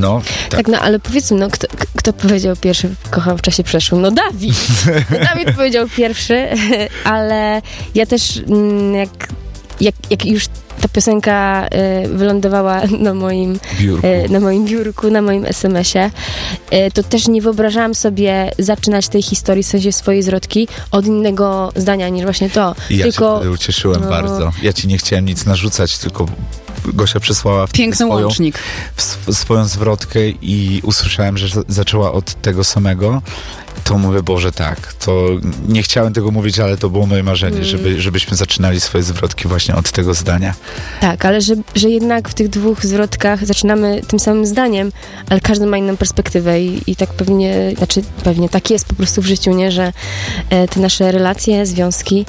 No, tak. No ale powiedzmy, no kto powiedział pierwszy kocham w czasie przeszłym? No Dawid. Dawid powiedział pierwszy, ale ja też jak już ta piosenka wylądowała na moim biurku, na moim SMS-ie, to też nie wyobrażałam sobie zaczynać tej historii, w sensie swojej zwrotki, od innego zdania niż właśnie to. Ja się wtedy ucieszyłem bardzo. Ja ci nie chciałem nic narzucać, tylko Gosia przysłała piękny łącznik. Swoją zwrotkę i usłyszałem, że zaczęła od tego samego. To mówię, Boże, tak. To nie chciałem tego mówić, ale to było moje marzenie, żebyśmy zaczynali swoje zwrotki właśnie od tego zdania. Tak, ale że jednak w tych dwóch zwrotkach zaczynamy tym samym zdaniem, ale każdy ma inną perspektywę i tak pewnie tak jest po prostu w życiu, nie? Że te nasze relacje, związki,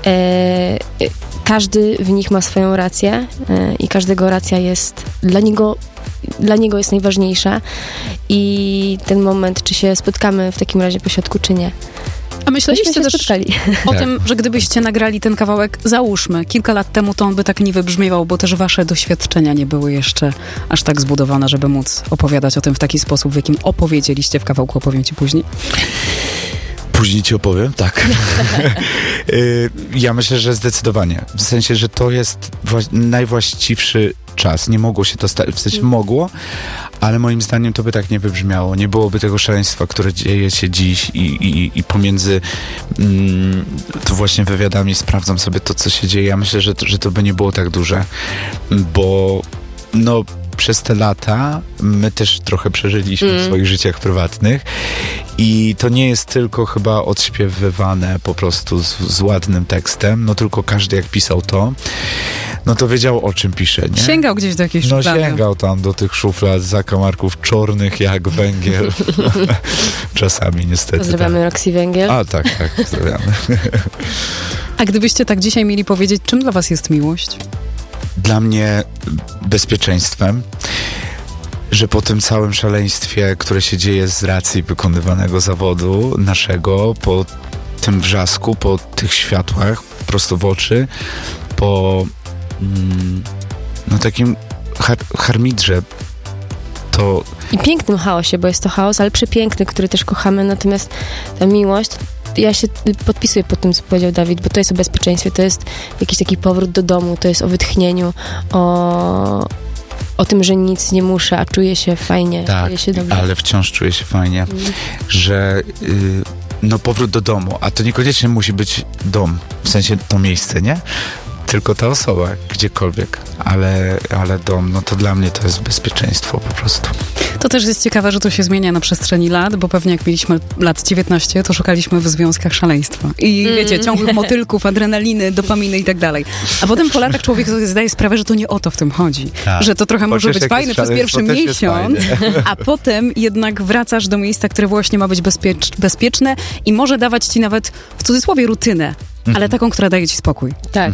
każdy w nich ma swoją rację i każdego racja jest dla niego jest najważniejsza i ten moment, czy się spotkamy w takim razie po środku, czy nie. A myśleliście też o Tak. tym, że gdybyście nagrali ten kawałek, załóżmy, kilka lat temu, to on by tak nie wybrzmiewał, bo też wasze doświadczenia nie były jeszcze aż tak zbudowane, żeby móc opowiadać o tym w taki sposób, w jakim opowiedzieliście w kawałku, opowiem ci później. Później ci opowiem, tak. Ja myślę, że zdecydowanie. W sensie, że to jest najwłaściwszy czas. Nie mogło się to stać, w sensie mogło, ale moim zdaniem to by tak nie wybrzmiało. Nie byłoby tego szaleństwa, które dzieje się dziś i pomiędzy to właśnie wywiadami sprawdzam sobie to, co się dzieje. Ja myślę, że to by nie było tak duże, bo no przez te lata my też trochę przeżyliśmy w swoich życiach prywatnych i to nie jest tylko chyba odśpiewywane po prostu z ładnym tekstem, no tylko każdy jak pisał to, no to wiedział, o czym pisze, nie? Sięgał gdzieś do jakiejś szuflady. No sięgał tam do tych szuflad, zakamarków czarnych jak węgiel. Czasami niestety. Pozdrawiamy tak. Roxy Węgiel. A tak, pozdrawiamy. A gdybyście tak dzisiaj mieli powiedzieć, czym dla was jest miłość? Dla mnie bezpieczeństwem, że po tym całym szaleństwie, które się dzieje z racji wykonywanego zawodu naszego, po tym wrzasku, po tych światłach prosto w oczy, po no takim harmidrze, to... I pięknym chaosie, bo jest to chaos, ale przepiękny, który też kochamy, natomiast ta miłość, ja się podpisuję pod tym, co powiedział Dawid, bo to jest o bezpieczeństwie, to jest jakiś taki powrót do domu, to jest o wytchnieniu, o tym, że nic nie muszę, a czuję się fajnie, tak, czuję się dobrze. Ale wciąż czuję się fajnie, że no powrót do domu, a to niekoniecznie musi być dom, w sensie to miejsce, nie? Tylko ta osoba, gdziekolwiek, ale dom, no to dla mnie to jest bezpieczeństwo po prostu. To też jest ciekawe, że to się zmienia na przestrzeni lat, bo pewnie jak mieliśmy lat 19, to szukaliśmy w związkach szaleństwa. I wiecie, ciągłych motylków, adrenaliny, dopaminy i tak dalej. A potem po latach człowiek sobie zdaje sprawę, że to nie o to w tym chodzi. Tak. Że to trochę może być fajne przez pierwszy miesiąc, a potem jednak wracasz do miejsca, które właśnie ma być bezpieczne i może dawać ci nawet, w cudzysłowie, rutynę, ale taką, która daje ci spokój. Tak.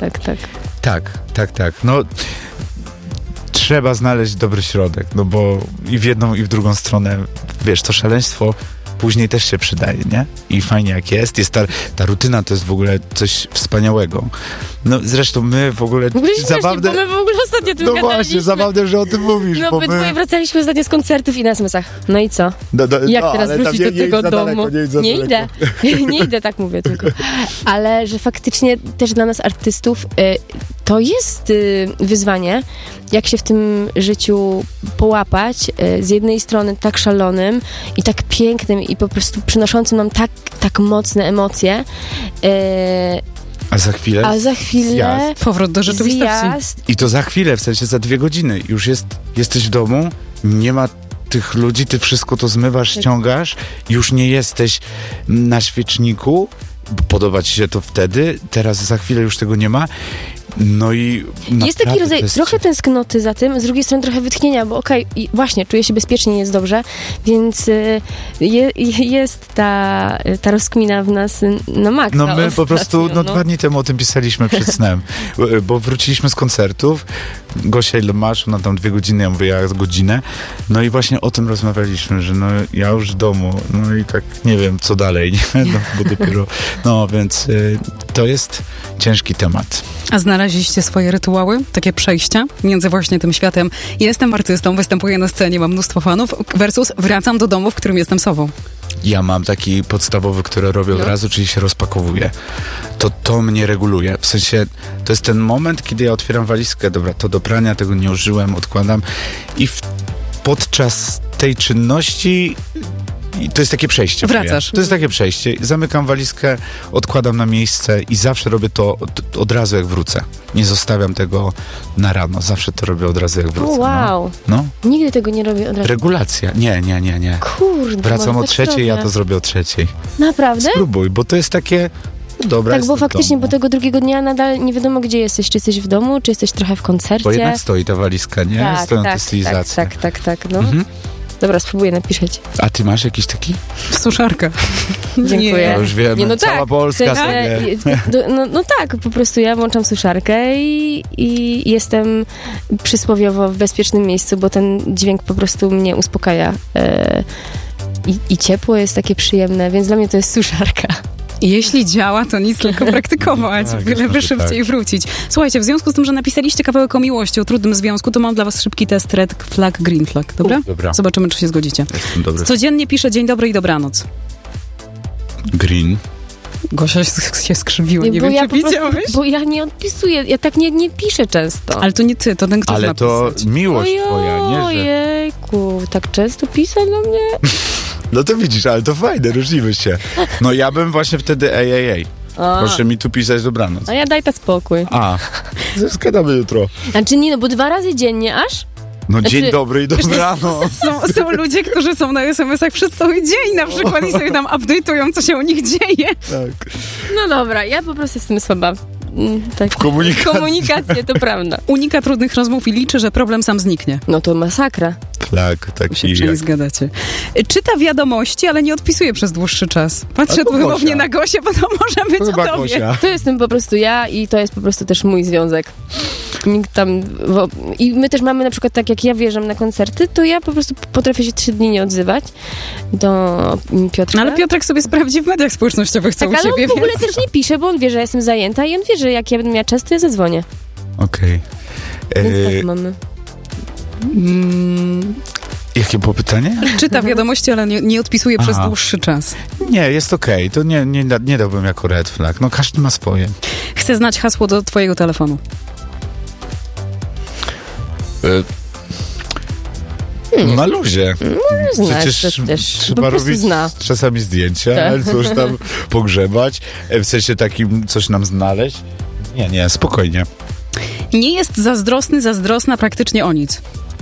Tak. No, trzeba znaleźć dobry środek, no bo i w jedną, i w drugą stronę, wiesz, to szaleństwo później też się przydaje, nie? I fajnie jak jest ta rutyna to jest w ogóle coś wspaniałego. No zresztą my w ogóle zabawne... Bo my w ogóle ostatnio tym No właśnie, zabawne, że o tym mówisz. No bo my dwoje wracaliśmy ostatnio z koncertów i na SMS-ach. No i co? Jak teraz wrócić do tego domu? Nie idę, tak mówię tylko. Ale że faktycznie też dla nas artystów to jest wyzwanie, jak się w tym życiu połapać, z jednej strony tak szalonym i tak pięknym i po prostu przynoszącym nam tak mocne emocje, a za chwilę zjazd. Powrót do rzeczywistości. I to za chwilę, w sensie za 2 godziny. Już jesteś w domu, nie ma tych ludzi, ty wszystko to zmywasz, ściągasz, już nie jesteś na świeczniku, podoba ci się to wtedy, teraz za chwilę już tego nie ma. No i jest taki rodzaj trochę tęsknoty za tym, z drugiej strony trochę wytchnienia, bo okej, właśnie, czuję się bezpiecznie, jest dobrze, więc jest ta rozkmina w nas na maksa. No my po prostu 2 dni temu o tym pisaliśmy przed snem, bo wróciliśmy z koncertów, Gosia ile masz, ona tam 2 godziny, ja mówię, ja godzinę, no i właśnie o tym rozmawialiśmy, że no ja już w domu, no i tak nie wiem, co dalej, nie? No, bo dopiero, no więc to jest ciężki temat. A znaleźliście swoje rytuały? Takie przejścia między właśnie tym światem jestem artystą, występuję na scenie, mam mnóstwo fanów versus wracam do domu, w którym jestem sobą. Ja mam taki podstawowy, który robię od razu, czyli się rozpakowuję. To mnie reguluje. W sensie, to jest ten moment, kiedy ja otwieram walizkę, dobra, to do prania, tego nie użyłem, odkładam i podczas tej czynności to jest takie przejście. Wracasz. To jest takie przejście. Zamykam walizkę, odkładam na miejsce i zawsze robię to od razu, jak wrócę. Nie zostawiam tego na rano. Zawsze to robię od razu, jak wrócę. Wow. No. Nigdy tego nie robię od razu. Regulacja. Nie. Kurde. Wracam o tak 3:00, ja robię. to zrobię o 3:00. Naprawdę? Spróbuj, bo to jest takie... Dobra, Tak, bo faktycznie, w bo domu. tego drugiego dnia nadal nie wiadomo, gdzie jesteś. Czy jesteś w domu, czy jesteś trochę w koncercie. Bo jednak stoi ta walizka, nie? Stoją te stylizacje. Tak, no. Dobra, spróbuję napisać. A ty masz jakiś taki? Suszarka. Dziękuję. Ja już wiem, Nie, no cała tak, Polska w sensie, sobie. No tak, po prostu ja włączam suszarkę i jestem przysłowiowo w bezpiecznym miejscu, bo ten dźwięk po prostu mnie uspokaja. I ciepło jest takie przyjemne, więc dla mnie to jest suszarka. Jeśli działa, to nic, tylko praktykować. Tak, Byle może szybciej tak. wrócić. Słuchajcie, w związku z tym, że napisaliście kawałek o miłości, o trudnym związku, to mam dla was szybki test red flag, green flag, dobra? Dobra. Zobaczymy, czy się zgodzicie. Jestem dobry. Codziennie piszę dzień dobry i dobranoc. Green. Gosia się skrzywiła, nie Bo wiem, ja czy po prostu, widziałeś. bo ja nie odpisuję, ja tak nie piszę często. Ale to nie ty, to ten, kto Ale to napisać. miłość twoja, nie? Że... Ojejku, tak często pisać do mnie? No to widzisz, ale to fajne, różnimy się. No ja bym właśnie wtedy ej. Proszę mi tu pisać dobranoc. A ja daj spokój. A, zgadamy jutro. Znaczy nie, no bo 2 razy dziennie aż? No Znaczy, dzień dobry i dobranoc. Są ludzie, którzy są na SMS-ach przez cały dzień na przykład i sobie tam update'ują, co się u nich dzieje. Tak. No dobra, ja po prostu jestem słaba. Tak. Komunikację, to prawda. Unika trudnych rozmów i liczy, że problem sam zniknie. No to masakra. Tak, Się taki przynajmniej jak... zgadacie. Czyta wiadomości, ale nie odpisuje przez dłuższy czas. Patrzę A to tu wymownie Gosia. na Gosię, bo to może być Chyba o tobie. Gosia. To jestem po prostu ja i to jest po prostu też mój związek. Nikt tam... I my też mamy na przykład tak, jak ja wjeżdżam na koncerty, to ja po prostu potrafię się 3 dni nie odzywać do Piotrka. No ale Piotrek sobie sprawdzi w mediach społecznościowych, co tak, u ale ciebie, on w ogóle więc... też nie pisze, bo on wie, że ja jestem zajęta i on wie, że jak ja będę miała czas, to ja zadzwonię. Okej. Więc tak mamy. Jakie było pytanie? Czyta wiadomości, ale nie odpisuje przez Aha. dłuższy czas. Nie, jest okej. To nie dałbym jako red flag. No każdy ma swoje. Chcę znać hasło do twojego telefonu. Na luzie. Przecież Znasz, to też po trzeba prostu robić zna. czasami zdjęcia, Tak. coś tam pogrzebać, w sensie takim coś nam znaleźć. Nie, spokojnie. Nie jest zazdrosna praktycznie o nic.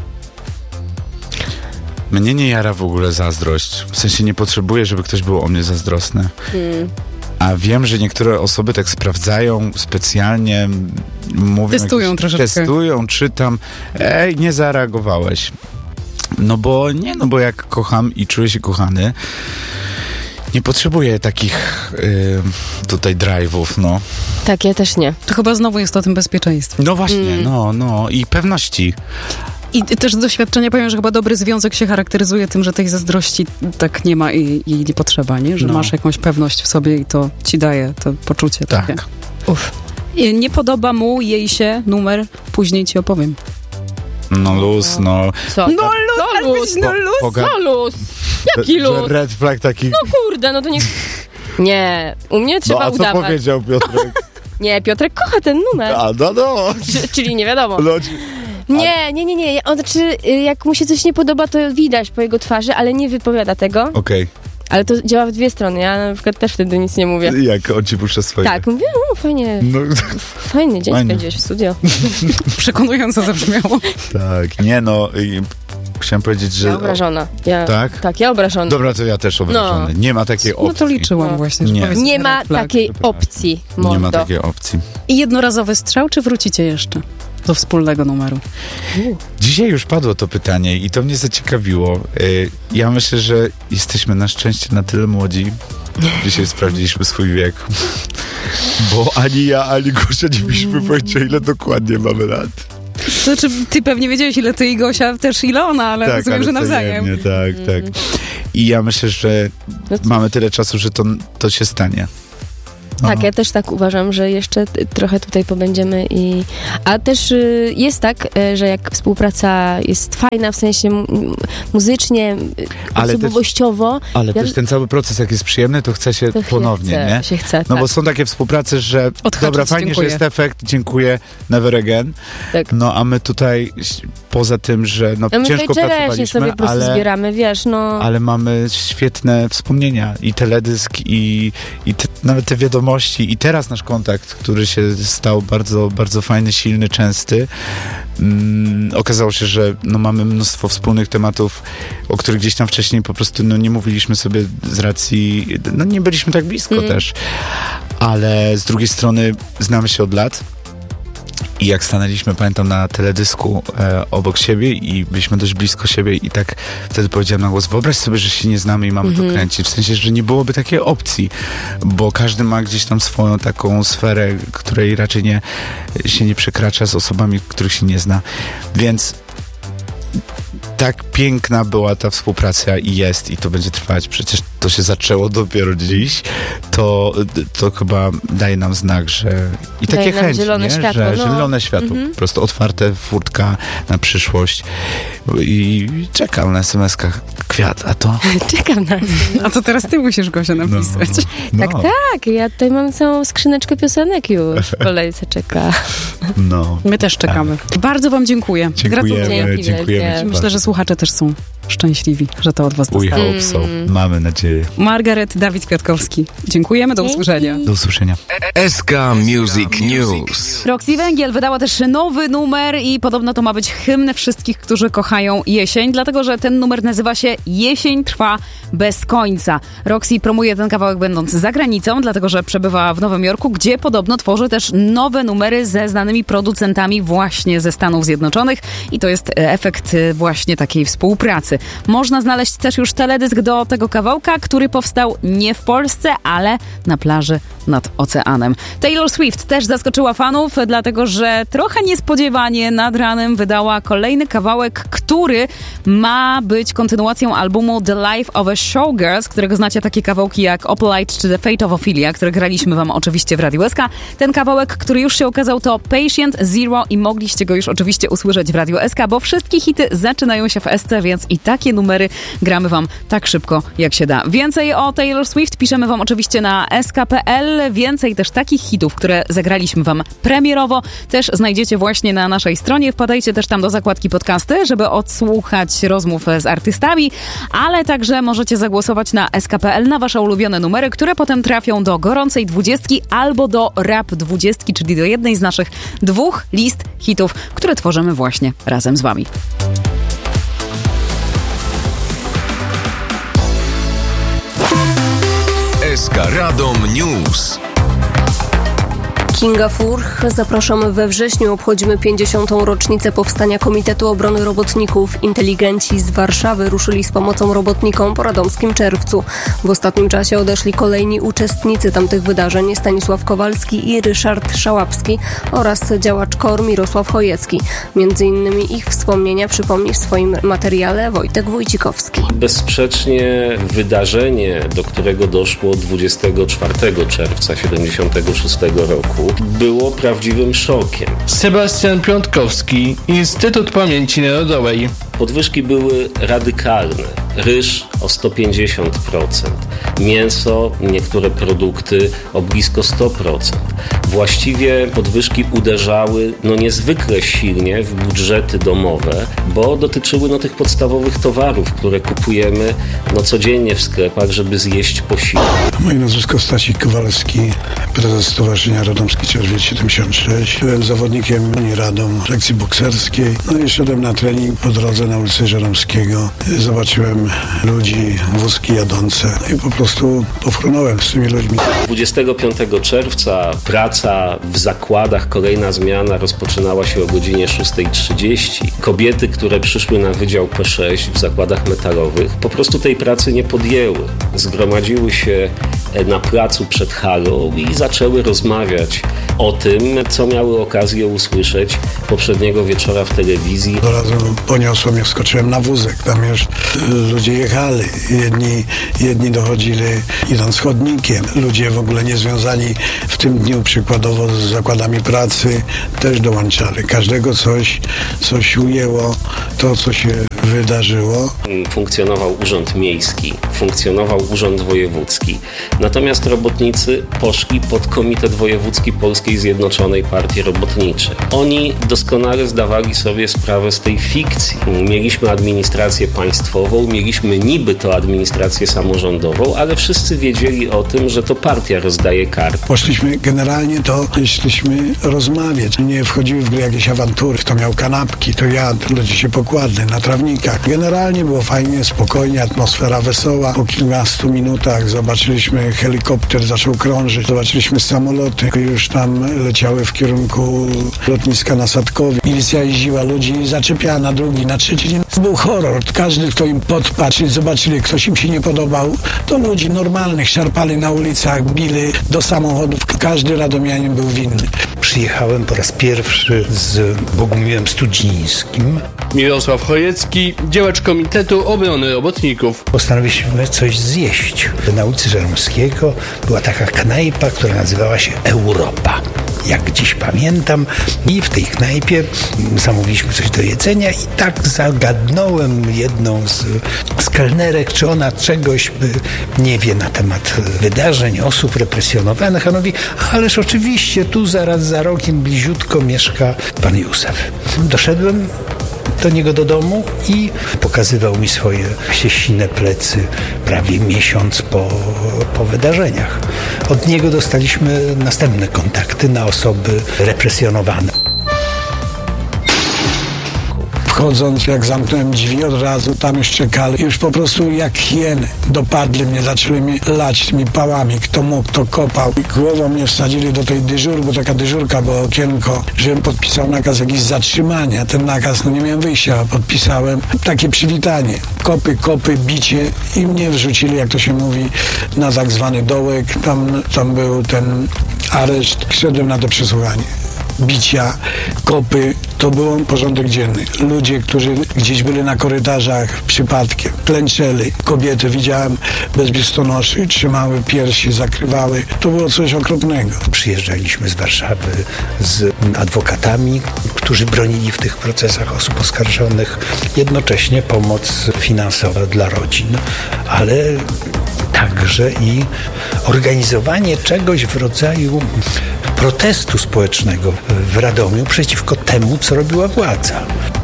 Mnie nie jara w ogóle zazdrość. W sensie nie potrzebuję, żeby ktoś był o mnie zazdrosny. A wiem, że niektóre osoby tak sprawdzają specjalnie, mówią... Testują troszeczkę. Testują, czytam. Ej, nie zareagowałeś. No bo jak kocham i czuję się kochany, nie potrzebuję takich tutaj drive'ów, no. Tak, ja też nie. To chyba znowu jest o tym bezpieczeństwie. No właśnie, no i pewności. I też z doświadczenia powiem, że chyba dobry związek się charakteryzuje tym, że tej zazdrości tak nie ma i nie potrzeba, nie? Że No. masz jakąś pewność w sobie i to ci daje to poczucie takie. Tak. Nie podoba mu, jej się numer, później ci opowiem. No luz, no. Co? No luz, ale luz. powiedzieć, no luz. No luz! Jaki Że luz? red flag taki... No kurde, no to nie... Nie, u mnie No trzeba a co udawać. powiedział Piotrek? Nie, Piotrek kocha ten numer. No. Czyli nie wiadomo. No, Nie. On, znaczy, jak mu się coś nie podoba, to widać po jego twarzy, ale nie wypowiada tego. Okej. Ale to działa w 2 strony. Ja na przykład też wtedy nic nie mówię. Jak on ci puszcza swoje? Tak, mówię, fajnie, No, fajny dzień Fajnie. spędziłeś w studio. Przekonująco zabrzmiało. tak, nie no. Chciałem powiedzieć, że... Ja obrażona. Tak? Tak, ja obrażona. Dobra, to ja też obrażony. No. Nie ma takiej opcji. No to liczyłam No. właśnie, że Nie. powiecie Nie ma red flag. takiej opcji, mordo. Nie ma takiej opcji. I jednorazowy strzał, czy wrócicie jeszcze do wspólnego numeru? Dzisiaj już padło to pytanie i to mnie zaciekawiło. Ja myślę, że jesteśmy na szczęście na tyle młodzi. Dzisiaj sprawdziliśmy swój wiek. Bo ani ja, ani Gosia nie mieliśmy pojęcia, ile dokładnie mamy lat. To znaczy, ty pewnie wiedziałeś, ile ty i Gosia, też ile ona, ale rozumiem, że nawzajem. wzajemnie, tak. I ja myślę, że No co? mamy tyle czasu, że to się stanie. Tak, ja też tak uważam, że jeszcze trochę tutaj pobędziemy a też jest tak, że jak współpraca jest fajna, w sensie muzycznie, osobowościowo. Ale też ten cały proces, jak jest przyjemny, to chce się ponownie, nie? Się chce, no bo są takie współprace, że dobra, fajnie, dziękuję, że jest efekt, dziękuję, never again. Tak. No a my tutaj, poza tym, że my ciężko pracowaliśmy, sobie po prostu zbieramy, wiesz, ale mamy świetne wspomnienia i teledysk i nawet te wiadomości i teraz nasz kontakt, który się stał bardzo, bardzo fajny, silny, częsty. Okazało się, że mamy mnóstwo wspólnych tematów, o których gdzieś tam wcześniej po prostu nie mówiliśmy sobie z racji, nie byliśmy tak blisko też, ale z drugiej strony znamy się od lat. I jak stanęliśmy, pamiętam, na teledysku obok siebie i byliśmy dość blisko siebie i tak wtedy powiedziałem na głos, wyobraź sobie, że się nie znamy i mamy to kręcić. W sensie, że nie byłoby takiej opcji, bo każdy ma gdzieś tam swoją taką sferę, której raczej się nie przekracza z osobami, których się nie zna. Więc tak piękna była ta współpraca i jest, i to będzie trwać. Przecież to się zaczęło dopiero dziś. To chyba daje nam znak, że i takie chęci, zielone światło, że zielone światło, po prostu otwarte furtka na przyszłość. I czekam na SMS-kach kwiat, a to... Czekam na A to teraz ty musisz, Gosia, napisać. Tak, ja tutaj mam całą skrzyneczkę piosenek już w kolejce czeka. My też czekamy. Bardzo wam dziękuję. Dziękujemy. Myślę, że słuchacze też są szczęśliwi, że to od was dostało. We hope so. Mamy nadzieję. Margaret, Dawid Kwiatkowski. Dziękujemy, do usłyszenia. Do usłyszenia. SK Music News. Roxy Węgiel wydała też nowy numer i podobno to ma być hymn wszystkich, którzy kochają jesień, dlatego, że ten numer nazywa się Jesień trwa bez końca. Roxy promuje ten kawałek będąc za granicą, dlatego, że przebywa w Nowym Jorku, gdzie podobno tworzy też nowe numery ze znanymi producentami właśnie ze Stanów Zjednoczonych i to jest efekt właśnie takiej współpracy. Można znaleźć też już teledysk do tego kawałka, który powstał nie w Polsce, ale na plaży nad oceanem. Taylor Swift też zaskoczyła fanów, dlatego że trochę niespodziewanie nad ranem wydała kolejny kawałek, który ma być kontynuacją albumu The Life of a Showgirl, z którego znacie takie kawałki jak Opalite czy The Fate of Ophelia, które graliśmy wam oczywiście w Radiu SK. Ten kawałek, który już się okazał, to Patient Zero i mogliście go już oczywiście usłyszeć w Radiu SK, bo wszystkie hity zaczynają się w SC, więc i takie numery gramy wam tak szybko, jak się da. Więcej o Taylor Swift piszemy wam oczywiście na sk.pl. Więcej też takich hitów, które zagraliśmy wam premierowo, też znajdziecie właśnie na naszej stronie. Wpadajcie też tam do zakładki podcasty, żeby odsłuchać rozmów z artystami, ale także możecie zagłosować na sk.pl na wasze ulubione numery, które potem trafią do gorącej 20 albo do rap 20, czyli do jednej z naszych 2 list hitów, które tworzymy właśnie razem z wami. SK Radom News. Kinga Furch. Zapraszamy we wrześniu. Obchodzimy 50. rocznicę powstania Komitetu Obrony Robotników. Inteligenci z Warszawy ruszyli z pomocą robotnikom po radomskim Czerwcu. W ostatnim czasie odeszli kolejni uczestnicy tamtych wydarzeń: Stanisław Kowalski i Ryszard Szałapski oraz działacz KOR Mirosław Chojecki. Między innymi ich wspomnienia przypomni w swoim materiale Wojtek Wójcikowski. Bezsprzecznie wydarzenie, do którego doszło 24 czerwca 1976 roku, było prawdziwym szokiem. Sebastian Piątkowski, Instytut Pamięci Narodowej. Podwyżki były radykalne. Ryż o 150%, mięso, niektóre produkty o blisko 100%. Właściwie podwyżki uderzały niezwykle silnie w budżety domowe, bo dotyczyły tych podstawowych towarów, które kupujemy codziennie w sklepach, żeby zjeść posiłek. Moje nazwisko Stasik Kowalski, prezes Stowarzyszenia Radomski Czerwiec 76. Byłem zawodnikiem Unii Radom, sekcji bokserskiej. I szedłem na trening po drodze na ulicy Żeromskiego. Zobaczyłem ludzi, wózki jadące i po prostu pofrunąłem z tymi ludźmi. 25 czerwca praca w zakładach, kolejna zmiana rozpoczynała się o godzinie 6:30. Kobiety, które przyszły na Wydział P6 w zakładach metalowych, po prostu tej pracy nie podjęły. Zgromadziły się na placu przed halą i zaczęły rozmawiać o tym, co miały okazję usłyszeć poprzedniego wieczora w telewizji. Od razu poniosło mnie, wskoczyłem na wózek. Tam już ludzie jechali. Jedni wychodzili idąc chodnikiem. Ludzie w ogóle nie związani w tym dniu przykładowo z zakładami pracy też dołączali. Każdego coś ujęło, to co się wydarzyło. Funkcjonował Urząd Miejski, funkcjonował Urząd Wojewódzki. Natomiast robotnicy poszli pod Komitet Wojewódzki Polskiej Zjednoczonej Partii Robotniczej. Oni doskonale zdawali sobie sprawę z tej fikcji. Mieliśmy administrację państwową, mieliśmy niby to administrację samorządową, ale wszyscy wiedzieli o tym, że to partia rozdaje karty. Poszliśmy generalnie szliśmy rozmawiać. Nie wchodziły w grę jakieś awantury. Kto miał kanapki, to jadł. Ludzie się pokładli na trawnikach. Generalnie było fajnie, spokojnie, atmosfera wesoła. Po kilkunastu minutach zobaczyliśmy helikopter, zaczął krążyć. Zobaczyliśmy samoloty, już tam leciały w kierunku lotniska na Sadkowie. Milicja jeździła, ludzi zaczepiała na drugi, na trzeci dzień. To był horror. Każdy, kto im podpatrzył, zobaczyli, ktoś im się nie podobał, to ludzi normalnych szarpali na ulicach, bili do samochodów. Każdy radomianin był winny. Przyjechałem po raz pierwszy z Bogumiłem Studzińskim. Mirosław Chojecki, działacz Komitetu Obrony Robotników. Postanowiliśmy coś zjeść. Na ulicy Żeromskiego była taka knajpa, która nazywała się Europa. Jak dziś pamiętam. I w tej knajpie zamówiliśmy coś do jedzenia i tak zagadnąłem jedną z kelnerek, czy ona czegoś nie wie na temat wydarzeń, osób represjonowanych. A ona mówi, ależ oczywiście tu zaraz za rogiem bliziutko mieszka pan Józef. Doszedłem do niego do domu i pokazywał mi swoje sine plecy prawie miesiąc po wydarzeniach. Od niego dostaliśmy następne kontakty na osoby represjonowane. Wchodząc, jak zamknąłem drzwi, od razu tam już czekali. Już po prostu jak hieny dopadli mnie, zaczęli mi lać tymi pałami. Kto mógł, kto kopał. I głową mnie wsadzili do tej dyżury, bo taka dyżurka była okienko, żebym podpisał nakaz jakiś zatrzymania. Ten nakaz, nie miałem wyjścia, podpisałem. Takie przywitanie. Kopy, bicie i mnie wrzucili, jak to się mówi, na tak zwany dołek. Tam był ten areszt. Szedłem na to przesłuchanie. Bicia, kopy, to był porządek dzienny. Ludzie, którzy gdzieś byli na korytarzach przypadkiem, klęczeli. Kobiety widziałem bez biustonoszy, trzymały piersi, zakrywały. To było coś okropnego. Przyjeżdżaliśmy z Warszawy z adwokatami, którzy bronili w tych procesach osób oskarżonych. Jednocześnie pomoc finansowa dla rodzin, ale także i organizowanie czegoś w rodzaju protestu społecznego w Radomiu przeciwko temu, co robiła władza.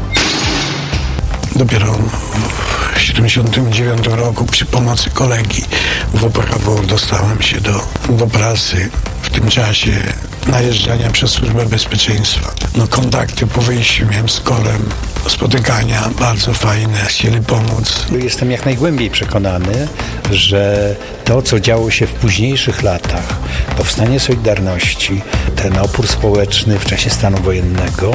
Dopiero w 1979 roku przy pomocy kolegi w WPHW dostałem się do pracy. W tym czasie najeżdżania przez Służbę Bezpieczeństwa. Kontakty po wyjściu miałem z KOR-em, spotykania bardzo fajne, chcieli pomóc. Jestem jak najgłębiej przekonany, że to, co działo się w późniejszych latach, powstanie Solidarności, ten opór społeczny w czasie stanu wojennego,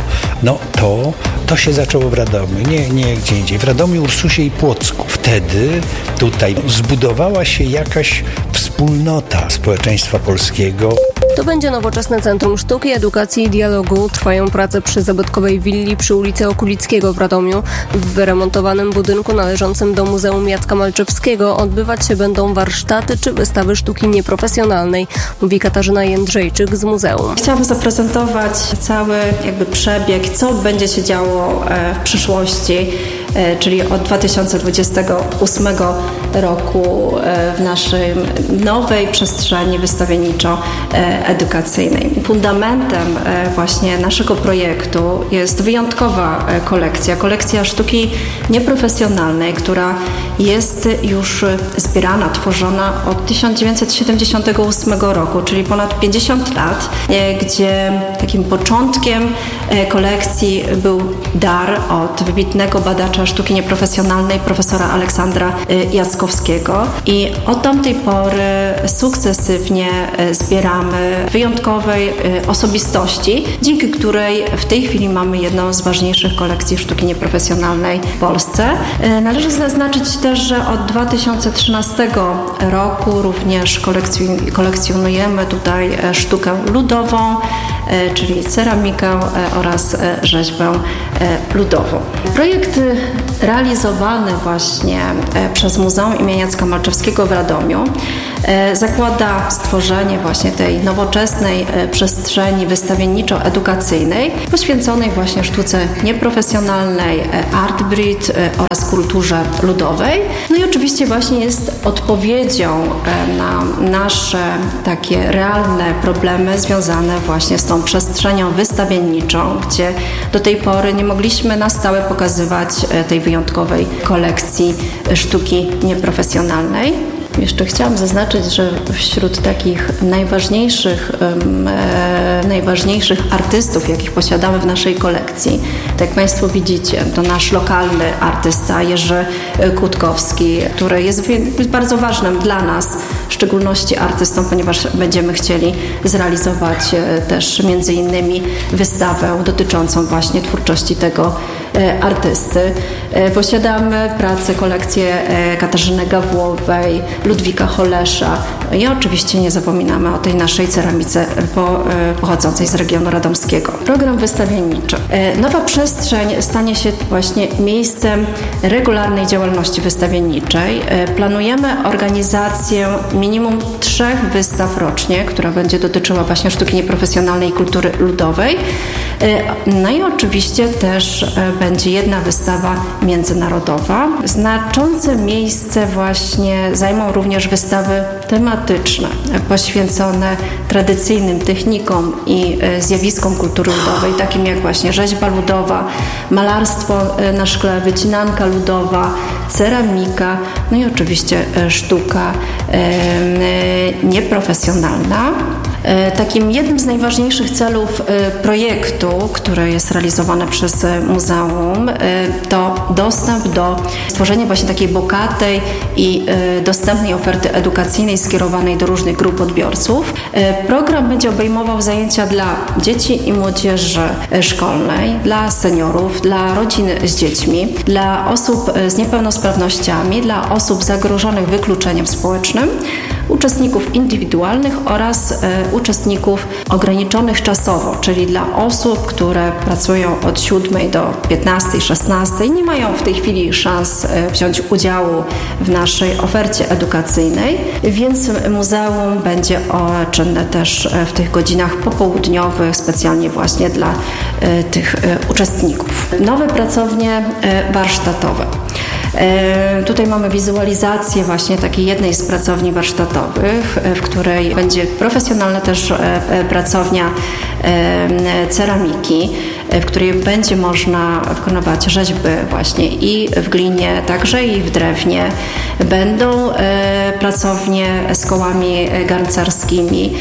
to się zaczęło w Radomiu, nie gdzie indziej. W Radomiu, Ursusie i Płocku. Wtedy tutaj zbudowała się jakaś wspólnota społeczeństwa polskiego. To będzie nowoczesne Centrum Sztuki, Edukacji i Dialogu. Trwają prace przy zabytkowej willi przy ulicy Okulickiego w Radomiu. W wyremontowanym budynku należącym do Muzeum Jacka Malczewskiego odbywać się będą warsztaty czy wystawy sztuki nieprofesjonalnej, mówi Katarzyna Jędrzejczyk z muzeum. Chciałabym zaprezentować cały przebieg, co będzie się działo w przyszłości, czyli od 2028 roku w naszej nowej przestrzeni wystawienniczo-edukacyjnej. Fundamentem właśnie naszego projektu jest wyjątkowa kolekcja sztuki nieprofesjonalnej, która jest już zbierana, tworzona od 1978 roku, czyli ponad 50 lat, gdzie takim początkiem kolekcji był dar od wybitnego badacza sztuki nieprofesjonalnej, profesora Aleksandra Jackowskiego. I od tamtej pory sukcesywnie zbieramy wyjątkowej osobistości, dzięki której w tej chwili mamy jedną z ważniejszych kolekcji sztuki nieprofesjonalnej w Polsce. Należy zaznaczyć też, że od 2013 roku również kolekcjonujemy tutaj sztukę ludową, czyli ceramikę oraz rzeźbę ludową. Projekt realizowany właśnie przez Muzeum Muzeum im. Jacka Malczewskiego w Radomiu zakłada stworzenie właśnie tej nowoczesnej przestrzeni wystawienniczo-edukacyjnej poświęconej właśnie sztuce nieprofesjonalnej, art brut oraz kulturze ludowej. No i oczywiście właśnie jest odpowiedzią na nasze takie realne problemy związane właśnie z tą przestrzenią wystawienniczą, gdzie do tej pory nie mogliśmy na stałe pokazywać tej wyjątkowej kolekcji sztuki nieprofesjonalnej. Jeszcze chciałam zaznaczyć, że wśród takich najważniejszych artystów, jakich posiadamy w naszej kolekcji, tak jak Państwo widzicie, to nasz lokalny artysta Jerzy Kutkowski, który jest bardzo ważnym dla nas, w szczególności artystą, ponieważ będziemy chcieli zrealizować też między innymi wystawę dotyczącą właśnie twórczości tego artysty. Posiadamy kolekcję Katarzyny Gawłowej, Ludwika Holesza i oczywiście nie zapominamy o tej naszej ceramice pochodzącej z regionu radomskiego. Program wystawienniczy. Nowa przestrzeń stanie się właśnie miejscem regularnej działalności wystawienniczej. Planujemy organizację minimum 3 wystaw rocznie, która będzie dotyczyła właśnie sztuki nieprofesjonalnej i kultury ludowej. No i oczywiście też będzie jedna wystawa międzynarodowa. Znaczące miejsce właśnie zajmą również wystawy tematyczne, poświęcone tradycyjnym technikom i zjawiskom kultury ludowej, takim jak właśnie rzeźba ludowa, malarstwo na szkle, wycinanka ludowa, ceramika, no i oczywiście sztuka nieprofesjonalna. Takim jednym z najważniejszych celów projektu, który jest realizowany przez muzeum, to dostęp do stworzenia właśnie takiej bogatej i dostępnej oferty edukacyjnej skierowanej do różnych grup odbiorców. Program będzie obejmował zajęcia dla dzieci i młodzieży szkolnej, dla seniorów, dla rodzin z dziećmi, dla osób z niepełnosprawnościami, dla osób zagrożonych wykluczeniem społecznym, uczestników indywidualnych oraz uczestników ograniczonych czasowo, czyli dla osób, które pracują od 7 do 15, 16 i nie mają w tej chwili szans wziąć udziału w naszej ofercie edukacyjnej, więc muzeum będzie czynne też w tych godzinach popołudniowych, specjalnie właśnie dla tych uczestników. Nowe pracownie warsztatowe. Tutaj mamy wizualizację właśnie takiej jednej z pracowni warsztatowych, w której będzie profesjonalna też pracownia ceramiki, w której będzie można wykonywać rzeźby właśnie i w glinie, także i w drewnie. Będą pracownie z kołami garncarskimi,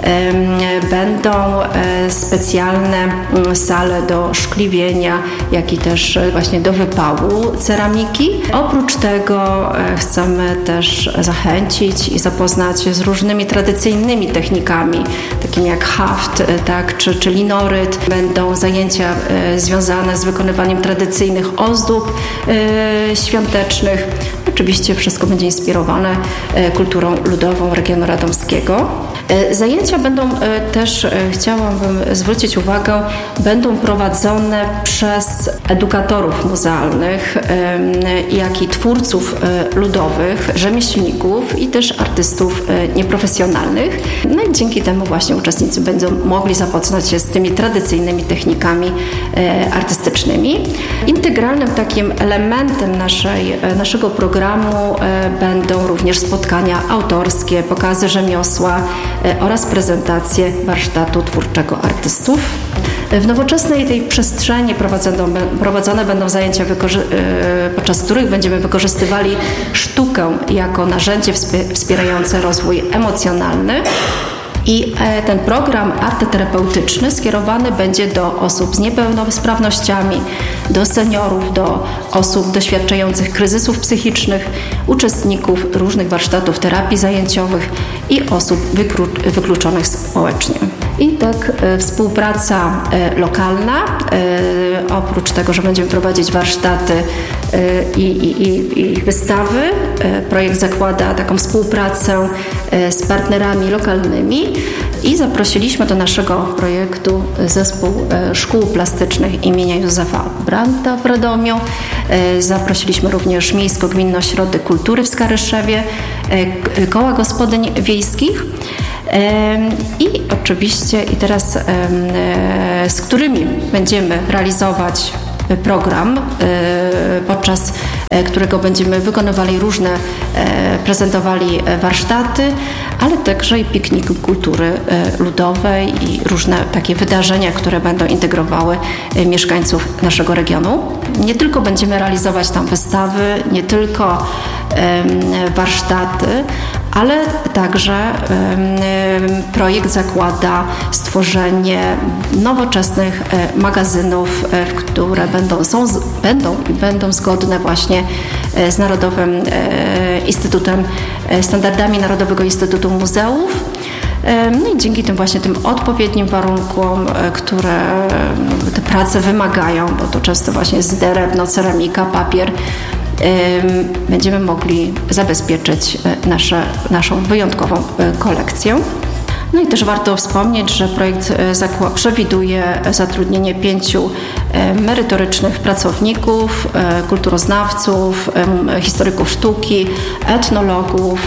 będą specjalne sale do szkliwienia, jak i też właśnie do wypału ceramiki. Oprócz tego chcemy też zachęcić i zapoznać się z różnymi tradycyjnymi technikami, takimi jak haft, tak, czy linoryt. Będą zajęcia związane z wykonywaniem tradycyjnych ozdób świątecznych. Oczywiście wszystko będzie inspirowane kulturą ludową regionu radomskiego. Zajęcia będą też, chciałabym zwrócić uwagę, będą prowadzone przez edukatorów muzealnych, jak i twórców ludowych, rzemieślników i też artystów nieprofesjonalnych. No i dzięki temu właśnie uczestnicy będą mogli zapoznać się z tymi tradycyjnymi technikami artystycznymi. Integralnym takim elementem naszego programu będą również spotkania autorskie, pokazy rzemiosła oraz prezentacje warsztatu twórczego artystów. W nowoczesnej tej przestrzeni prowadzone będą zajęcia, podczas których będziemy wykorzystywali sztukę jako narzędzie wspierające rozwój emocjonalny. I ten program arteterapeutyczny skierowany będzie do osób z niepełnosprawnościami, do seniorów, do osób doświadczających kryzysów psychicznych, uczestników różnych warsztatów terapii zajęciowych i osób wykluczonych społecznie. I tak współpraca lokalna, oprócz tego, że będziemy prowadzić warsztaty i wystawy, projekt zakłada taką współpracę z partnerami lokalnymi, i zaprosiliśmy do naszego projektu zespół szkół plastycznych imienia Józefa Brandta w Radomiu. Zaprosiliśmy również Miejsko-Gminny Ośrodek Kultury w Skaryszewie, koła gospodyń wiejskich. I oczywiście teraz z którymi będziemy realizować program, podczas którego będziemy wykonywali różne, prezentowali warsztaty, ale także i piknik kultury ludowej i różne takie wydarzenia, które będą integrowały mieszkańców naszego regionu. Nie tylko będziemy realizować tam wystawy, nie tylko warsztaty, ale także projekt zakłada stworzenie nowoczesnych magazynów, które będą zgodne właśnie z Narodowym Instytutem, standardami Narodowego Instytutu Muzeów. No i dzięki tym odpowiednim warunkom, które te prace wymagają, bo to często właśnie jest drewno, ceramika, papier, będziemy mogli zabezpieczyć naszą wyjątkową kolekcję. No i też warto wspomnieć, że projekt przewiduje zatrudnienie 5 merytorycznych pracowników, kulturoznawców, historyków sztuki, etnologów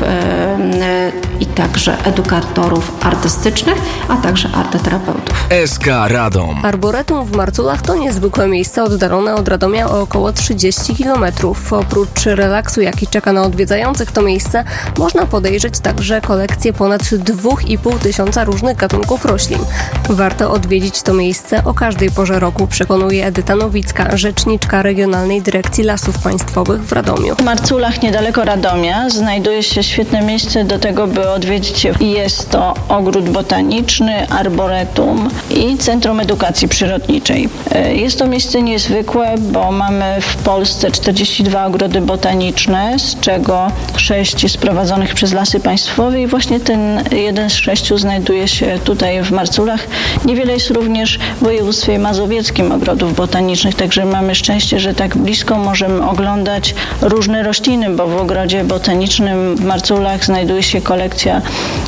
i także edukatorów artystycznych, a także arteterapeutów. SK Radom. Arboretum w Marculach to niezwykłe miejsce oddalone od Radomia o około 30 km. Oprócz relaksu, jaki czeka na odwiedzających to miejsce, można podejrzeć także kolekcję ponad 2500 różnych gatunków roślin. Warto odwiedzić to miejsce o każdej porze roku, przekonuje Edyta Nowicka, rzeczniczka Regionalnej Dyrekcji Lasów Państwowych w Radomiu. W Marculach, niedaleko Radomia, znajduje się świetne miejsce do tego, by odwiedzić je. Jest to ogród botaniczny, arboretum i Centrum Edukacji Przyrodniczej. Jest to miejsce niezwykłe, bo mamy w Polsce 42 ogrody botaniczne, z czego 6 jest prowadzonych przez Lasy Państwowe i właśnie ten jeden z 6 znajduje się tutaj w Marculach. Niewiele jest również w województwie mazowieckim ogrodów botanicznych, także mamy szczęście, że tak blisko możemy oglądać różne rośliny, bo w ogrodzie botanicznym w Marculach znajduje się kolekcja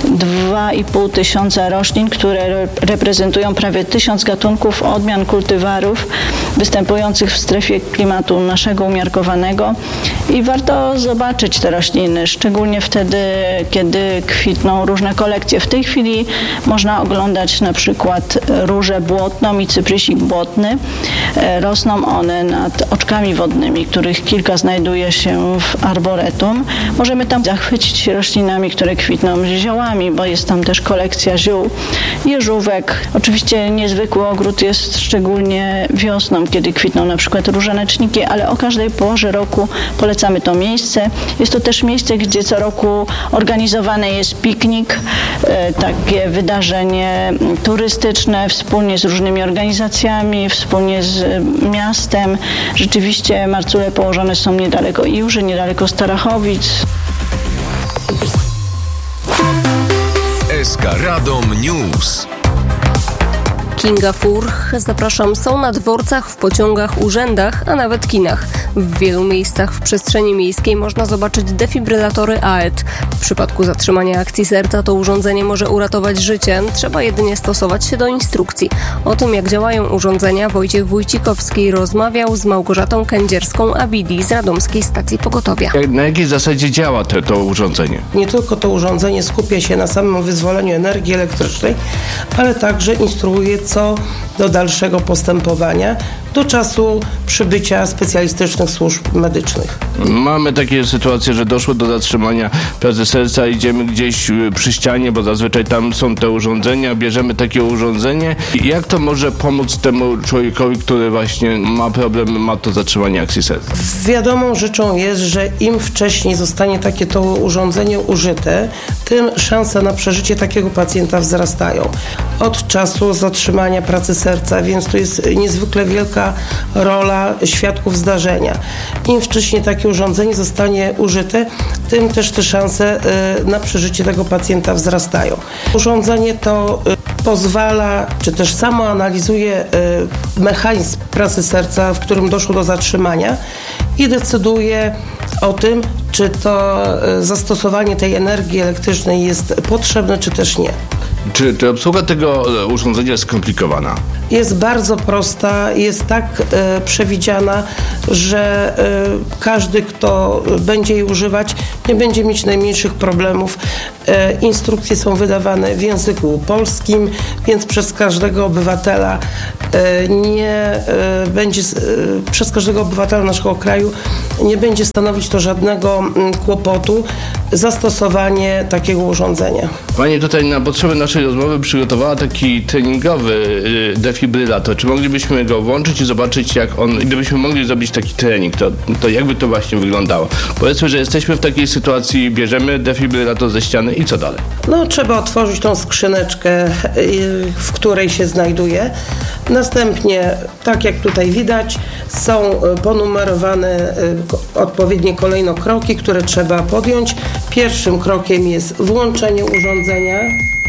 2500 roślin, które reprezentują prawie 1000 gatunków, odmian, kultywarów występujących w strefie klimatu naszego umiarkowanego i warto zobaczyć te rośliny, szczególnie wtedy, kiedy kwitną różne kolekcje. W tej chwili można oglądać na przykład różę błotną i cyprysik błotny. Rosną one nad oczkami wodnymi, których kilka znajduje się w arboretum. Możemy tam zachwycić się roślinami, które kwitną ziołami, bo jest tam też kolekcja ziół, jeżówek. Oczywiście niezwykły ogród jest szczególnie wiosną, kiedy kwitną na przykład różaneczniki, ale o każdej porze roku polecamy to miejsce. Jest to też miejsce, gdzie co roku organizowany jest piknik, takie wydarzenie turystyczne wspólnie z różnymi organizacjami, wspólnie z miastem. Rzeczywiście Marcule położone są niedaleko Iłży, niedaleko Starachowic. SK Radom News. Kinga Furch, zapraszam, są na dworcach, w pociągach, urzędach, a nawet kinach. W wielu miejscach w przestrzeni miejskiej można zobaczyć defibrylatory AED. W przypadku zatrzymania akcji serca to urządzenie może uratować życie. Trzeba jedynie stosować się do instrukcji. O tym, jak działają urządzenia, Wojciech Wójcikowski rozmawiał z Małgorzatą Kędzierską-Abidi z Radomskiej Stacji Pogotowia. Na jakiej zasadzie działa to urządzenie? Nie tylko to urządzenie skupia się na samym wyzwoleniu energii elektrycznej, ale także instruuje co do dalszego postępowania do czasu przybycia specjalistycznych służb medycznych. Mamy takie sytuacje, że doszło do zatrzymania pracy serca, idziemy gdzieś przy ścianie, bo zazwyczaj tam są te urządzenia, bierzemy takie urządzenie. Jak to może pomóc temu człowiekowi, który właśnie ma problem, ma to zatrzymanie akcji serca? Wiadomą rzeczą jest, że im wcześniej zostanie takie to urządzenie użyte, tym szanse na przeżycie takiego pacjenta wzrastają. Od czasu zatrzymania pracy serca, więc to jest niezwykle wielka rola świadków zdarzenia. Im wcześniej takie urządzenie zostanie użyte, tym też te szanse na przeżycie tego pacjenta wzrastają. Urządzenie to pozwala, czy też samo analizuje mechanizm pracy serca, w którym doszło do zatrzymania i decyduje o tym, czy to zastosowanie tej energii elektrycznej jest potrzebne, czy też nie. Czy obsługa tego urządzenia jest skomplikowana? Jest bardzo prosta, jest tak przewidziana, że każdy, kto będzie jej używać, nie będzie mieć najmniejszych problemów. Instrukcje są wydawane w języku polskim, więc przez każdego obywatela przez każdego obywatela naszego kraju nie będzie stanowić to żadnego kłopotu zastosowanie takiego urządzenia. Pani tutaj na potrzeby naszej rozmowy przygotowała taki treningowy defibrylator. Czy moglibyśmy go włączyć i zobaczyć, jak on, gdybyśmy mogli zrobić taki trening, to jakby to właśnie wyglądało? Powiedzmy, że jesteśmy w takiej sytuacji, bierzemy defibrylator ze ściany i co dalej? No, trzeba otworzyć tą skrzyneczkę, w której się znajduje. Następnie, tak jak tutaj widać, są ponumerowane odpowiednie kolejno kroki, które trzeba podjąć. Pierwszym krokiem jest włączenie urządzenia.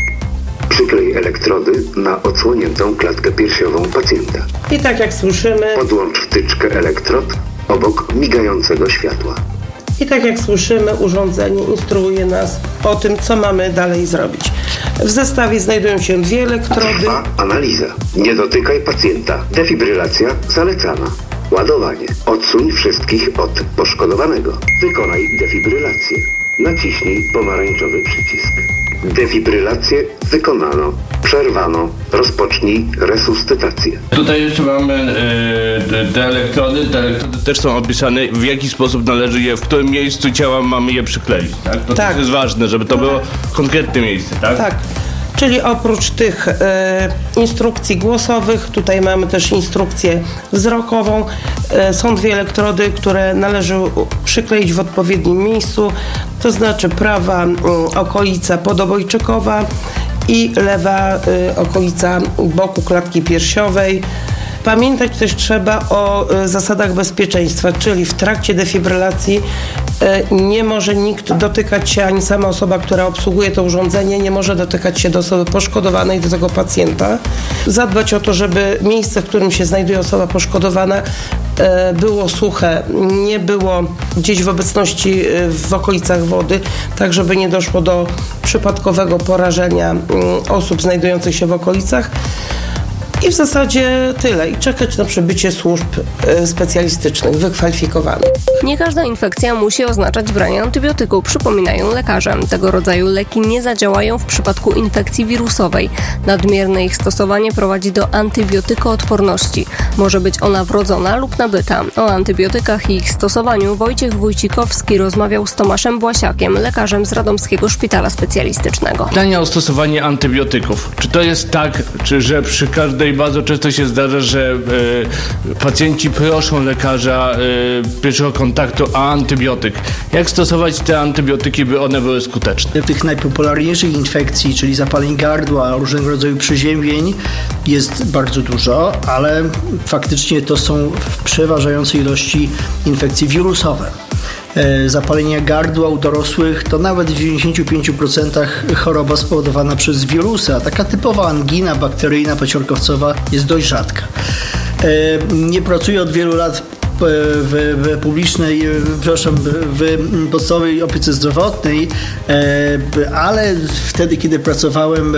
Przyklej elektrody na odsłoniętą klatkę piersiową pacjenta. I tak jak słyszymy, podłącz wtyczkę elektrod obok migającego światła. I tak jak słyszymy, urządzenie instruuje nas o tym, co mamy dalej zrobić. W zestawie znajdują się 2 elektrody. Trwa analiza. Nie dotykaj pacjenta. Defibrylacja zalecana. Ładowanie. Odsuń wszystkich od poszkodowanego. Wykonaj defibrylację. Naciśnij pomarańczowy przycisk. Defibrylację wykonano. Przerwano. Rozpocznij resuscytację. Tutaj jeszcze mamy te elektrody. Te elektrody też są opisane, w jaki sposób należy je, w którym miejscu ciała mamy je przykleić. Tak? To też jest ważne, żeby to było konkretne miejsce, tak? Tak. Czyli oprócz tych instrukcji głosowych, tutaj mamy też instrukcję wzrokową. Są 2 elektrody, które należy przykleić w odpowiednim miejscu, to znaczy prawa okolica podobojczykowa i lewa okolica boku klatki piersiowej. Pamiętać też trzeba o zasadach bezpieczeństwa, czyli w trakcie defibrylacji nie może nikt dotykać się, ani sama osoba, która obsługuje to urządzenie, nie może dotykać się do osoby poszkodowanej, do tego pacjenta. Zadbać o to, żeby miejsce, w którym się znajduje osoba poszkodowana, było suche, nie było gdzieś w obecności w okolicach wody, tak żeby nie doszło do przypadkowego porażenia osób znajdujących się w okolicach. I w zasadzie tyle. I czekać na przybycie służb specjalistycznych, wykwalifikowanych. Nie każda infekcja musi oznaczać branie antybiotyku, przypominają lekarze. Tego rodzaju leki nie zadziałają w przypadku infekcji wirusowej. Nadmierne ich stosowanie prowadzi do antybiotykoodporności. Może być ona wrodzona lub nabyta. O antybiotykach i ich stosowaniu Wojciech Wójcikowski rozmawiał z Tomaszem Błasiakiem, lekarzem z Radomskiego Szpitala Specjalistycznego. Pytania o stosowanie antybiotyków. Czy to jest tak, że przy każdej bardzo często się zdarza, że pacjenci proszą lekarza pierwszego kontaktu o antybiotyk. Jak stosować te antybiotyki, by one były skuteczne? Tych najpopularniejszych infekcji, czyli zapaleń gardła, różnego rodzaju przeziębień jest bardzo dużo, ale faktycznie to są w przeważającej ilości infekcje wirusowe. Zapalenia gardła u dorosłych to nawet w 95% choroba spowodowana przez wirusy, a taka typowa angina bakteryjna paciorkowcowa jest dość rzadka. Nie pracuję od wielu lat w publicznej, w podstawowej opiece zdrowotnej, ale wtedy, kiedy pracowałem,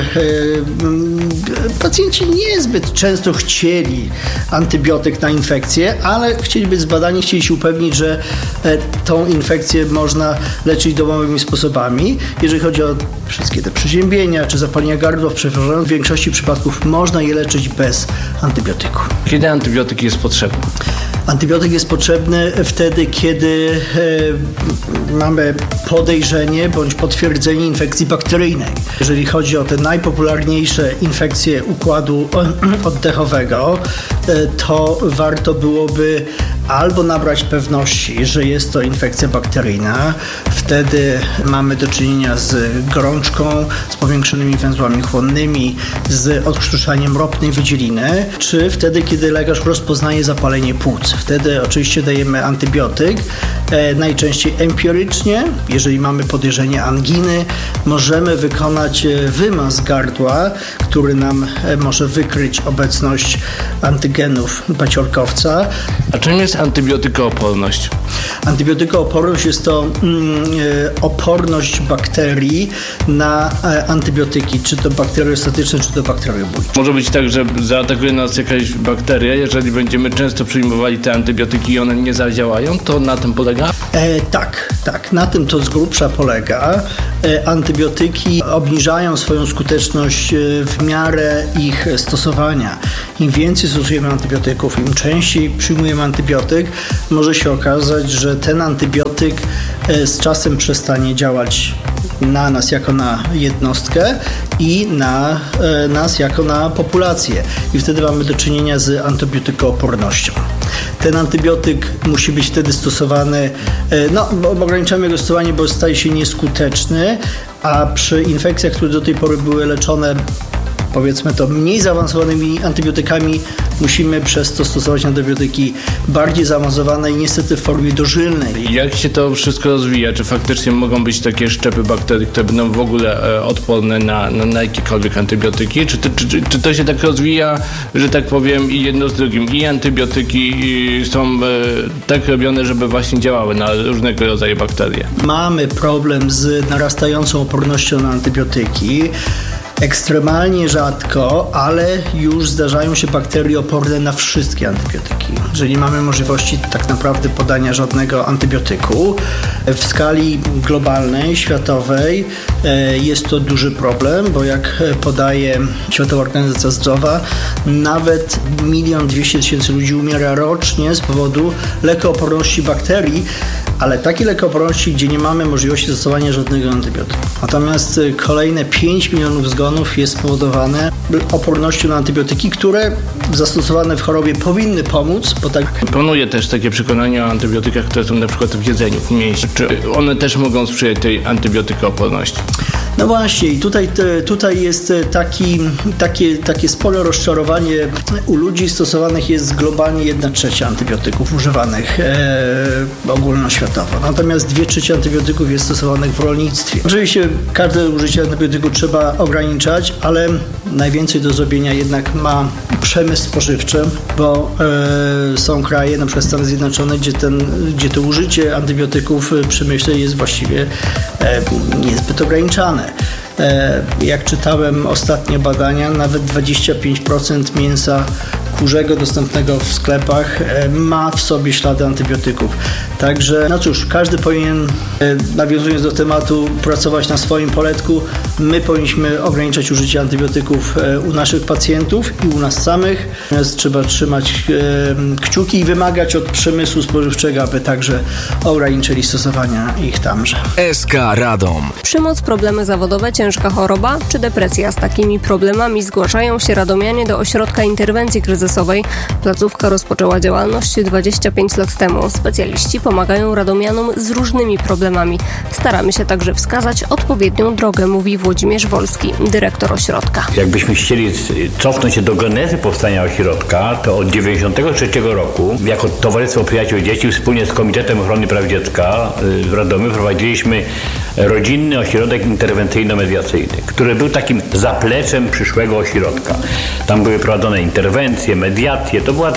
pacjenci niezbyt często chcieli antybiotyk na infekcję, ale chcieli być zbadani, chcieli się upewnić, że tą infekcję można leczyć domowymi sposobami. Jeżeli chodzi o wszystkie te przeziębienia czy zapalenia gardła, w większości przypadków można je leczyć bez antybiotyku. Kiedy antybiotyk jest potrzebny? Antybiotyk jest potrzebny wtedy, kiedy mamy podejrzenie bądź potwierdzenie infekcji bakteryjnej. Jeżeli chodzi o te najpopularniejsze infekcje układu oddechowego, to warto byłoby albo nabrać pewności, że jest to infekcja bakteryjna. Wtedy mamy do czynienia z gorączką, z powiększonymi węzłami chłonnymi, z odkrztuszaniem ropnej wydzieliny, czy wtedy, kiedy lekarz rozpoznaje zapalenie płuc. Wtedy oczywiście dajemy antybiotyk najczęściej empirycznie, jeżeli mamy podejrzenie anginy, możemy wykonać wymaz gardła, który nam może wykryć obecność antygenów paciorkowca. A czym jest antybiotykooporność? Antybiotykooporność jest to oporność bakterii na antybiotyki, czy to bakteriostatyczne, czy to bakteriobójcze. Może być tak, że zaatakuje nas jakaś bakteria, jeżeli będziemy często przyjmowali te antybiotyki i one nie zadziałają, to na tym polega? Tak, na tym to z grubsza polega. Antybiotyki obniżają swoją skuteczność w miarę ich stosowania. Im więcej stosujemy antybiotyków, im częściej przyjmujemy antybiotyk, może się okazać, że ten antybiotyk z czasem przestanie działać na nas jako na jednostkę i na nas jako na populację. I wtedy mamy do czynienia z antybiotykoopornością. Ten antybiotyk musi być wtedy stosowany, ograniczamy jego stosowanie, bo staje się nieskuteczny, a przy infekcjach, które do tej pory były leczone, powiedzmy to, mniej zaawansowanymi antybiotykami, musimy przez to stosować antybiotyki bardziej zaawansowane i niestety w formie dożylnej. Jak się to wszystko rozwija? Czy faktycznie mogą być takie szczepy bakterii, które będą w ogóle odporne na jakiekolwiek antybiotyki? Czy to się tak rozwija, że tak powiem, i jedno z drugim? I antybiotyki są tak robione, żeby właśnie działały na różnego rodzaju bakterie? Mamy problem z narastającą opornością na antybiotyki. Ekstremalnie rzadko, ale już zdarzają się bakterie oporne na wszystkie antybiotyki. Że nie mamy możliwości tak naprawdę podania żadnego antybiotyku. W skali globalnej, światowej jest to duży problem, bo jak podaje Światowa Organizacja Zdrowia, nawet 1 200 000 ludzi umiera rocznie z powodu lekooporności bakterii, ale takiej lekooporności, gdzie nie mamy możliwości zastosowania żadnego antybiotyku. Natomiast kolejne 5 milionów zgonów jest spowodowane opornością na antybiotyki, które zastosowane w chorobie powinny pomóc, bo tak... Panuje też takie przekonanie o antybiotykach, które są na przykład w jedzeniu, w mięsie. Czy one też mogą sprzyjać tej antybiotykooporności? No właśnie, i tutaj jest takie spore rozczarowanie. U ludzi stosowanych jest globalnie 1/3 antybiotyków używanych ogólnoświatowo. Natomiast 2/3 antybiotyków jest stosowanych w rolnictwie. Oczywiście każde użycie antybiotyku trzeba ograniczać, ale najwięcej do zrobienia jednak ma przemysł spożywczy, bo są kraje, na przykład Stany Zjednoczone, gdzie to użycie antybiotyków w przemyśle jest właściwie niezbyt ograniczane. Jak czytałem ostatnie badania, nawet 25% mięsa kurzego dostępnego w sklepach ma w sobie ślady antybiotyków. Także, no cóż, każdy powinien, nawiązując do tematu, pracować na swoim poletku. My powinniśmy ograniczać użycie antybiotyków u naszych pacjentów i u nas samych. Natomiast trzeba trzymać kciuki i wymagać od przemysłu spożywczego, aby także ograniczyli stosowania ich tamże. SK Radom. Przemoc, problemy zawodowe, ciężka choroba czy depresja? Z takimi problemami zgłaszają się radomianie do Ośrodka Interwencji Kryzysowej. Placówka rozpoczęła działalność 25 lat temu. Specjaliści pomagają radomianom z różnymi problemami. Staramy się także wskazać odpowiednią drogę, mówi Włodzimierz Wolski, dyrektor ośrodka. Jakbyśmy chcieli cofnąć się do genezy powstania ośrodka, to od 1993 roku jako Towarzystwo Przyjaciół Dzieci wspólnie z Komitetem Ochrony Praw Dziecka w Radomiu prowadziliśmy rodzinny ośrodek interwencyjno-mediacyjny, który był takim zapleczem przyszłego ośrodka. Tam były prowadzone interwencje, mediacje. To była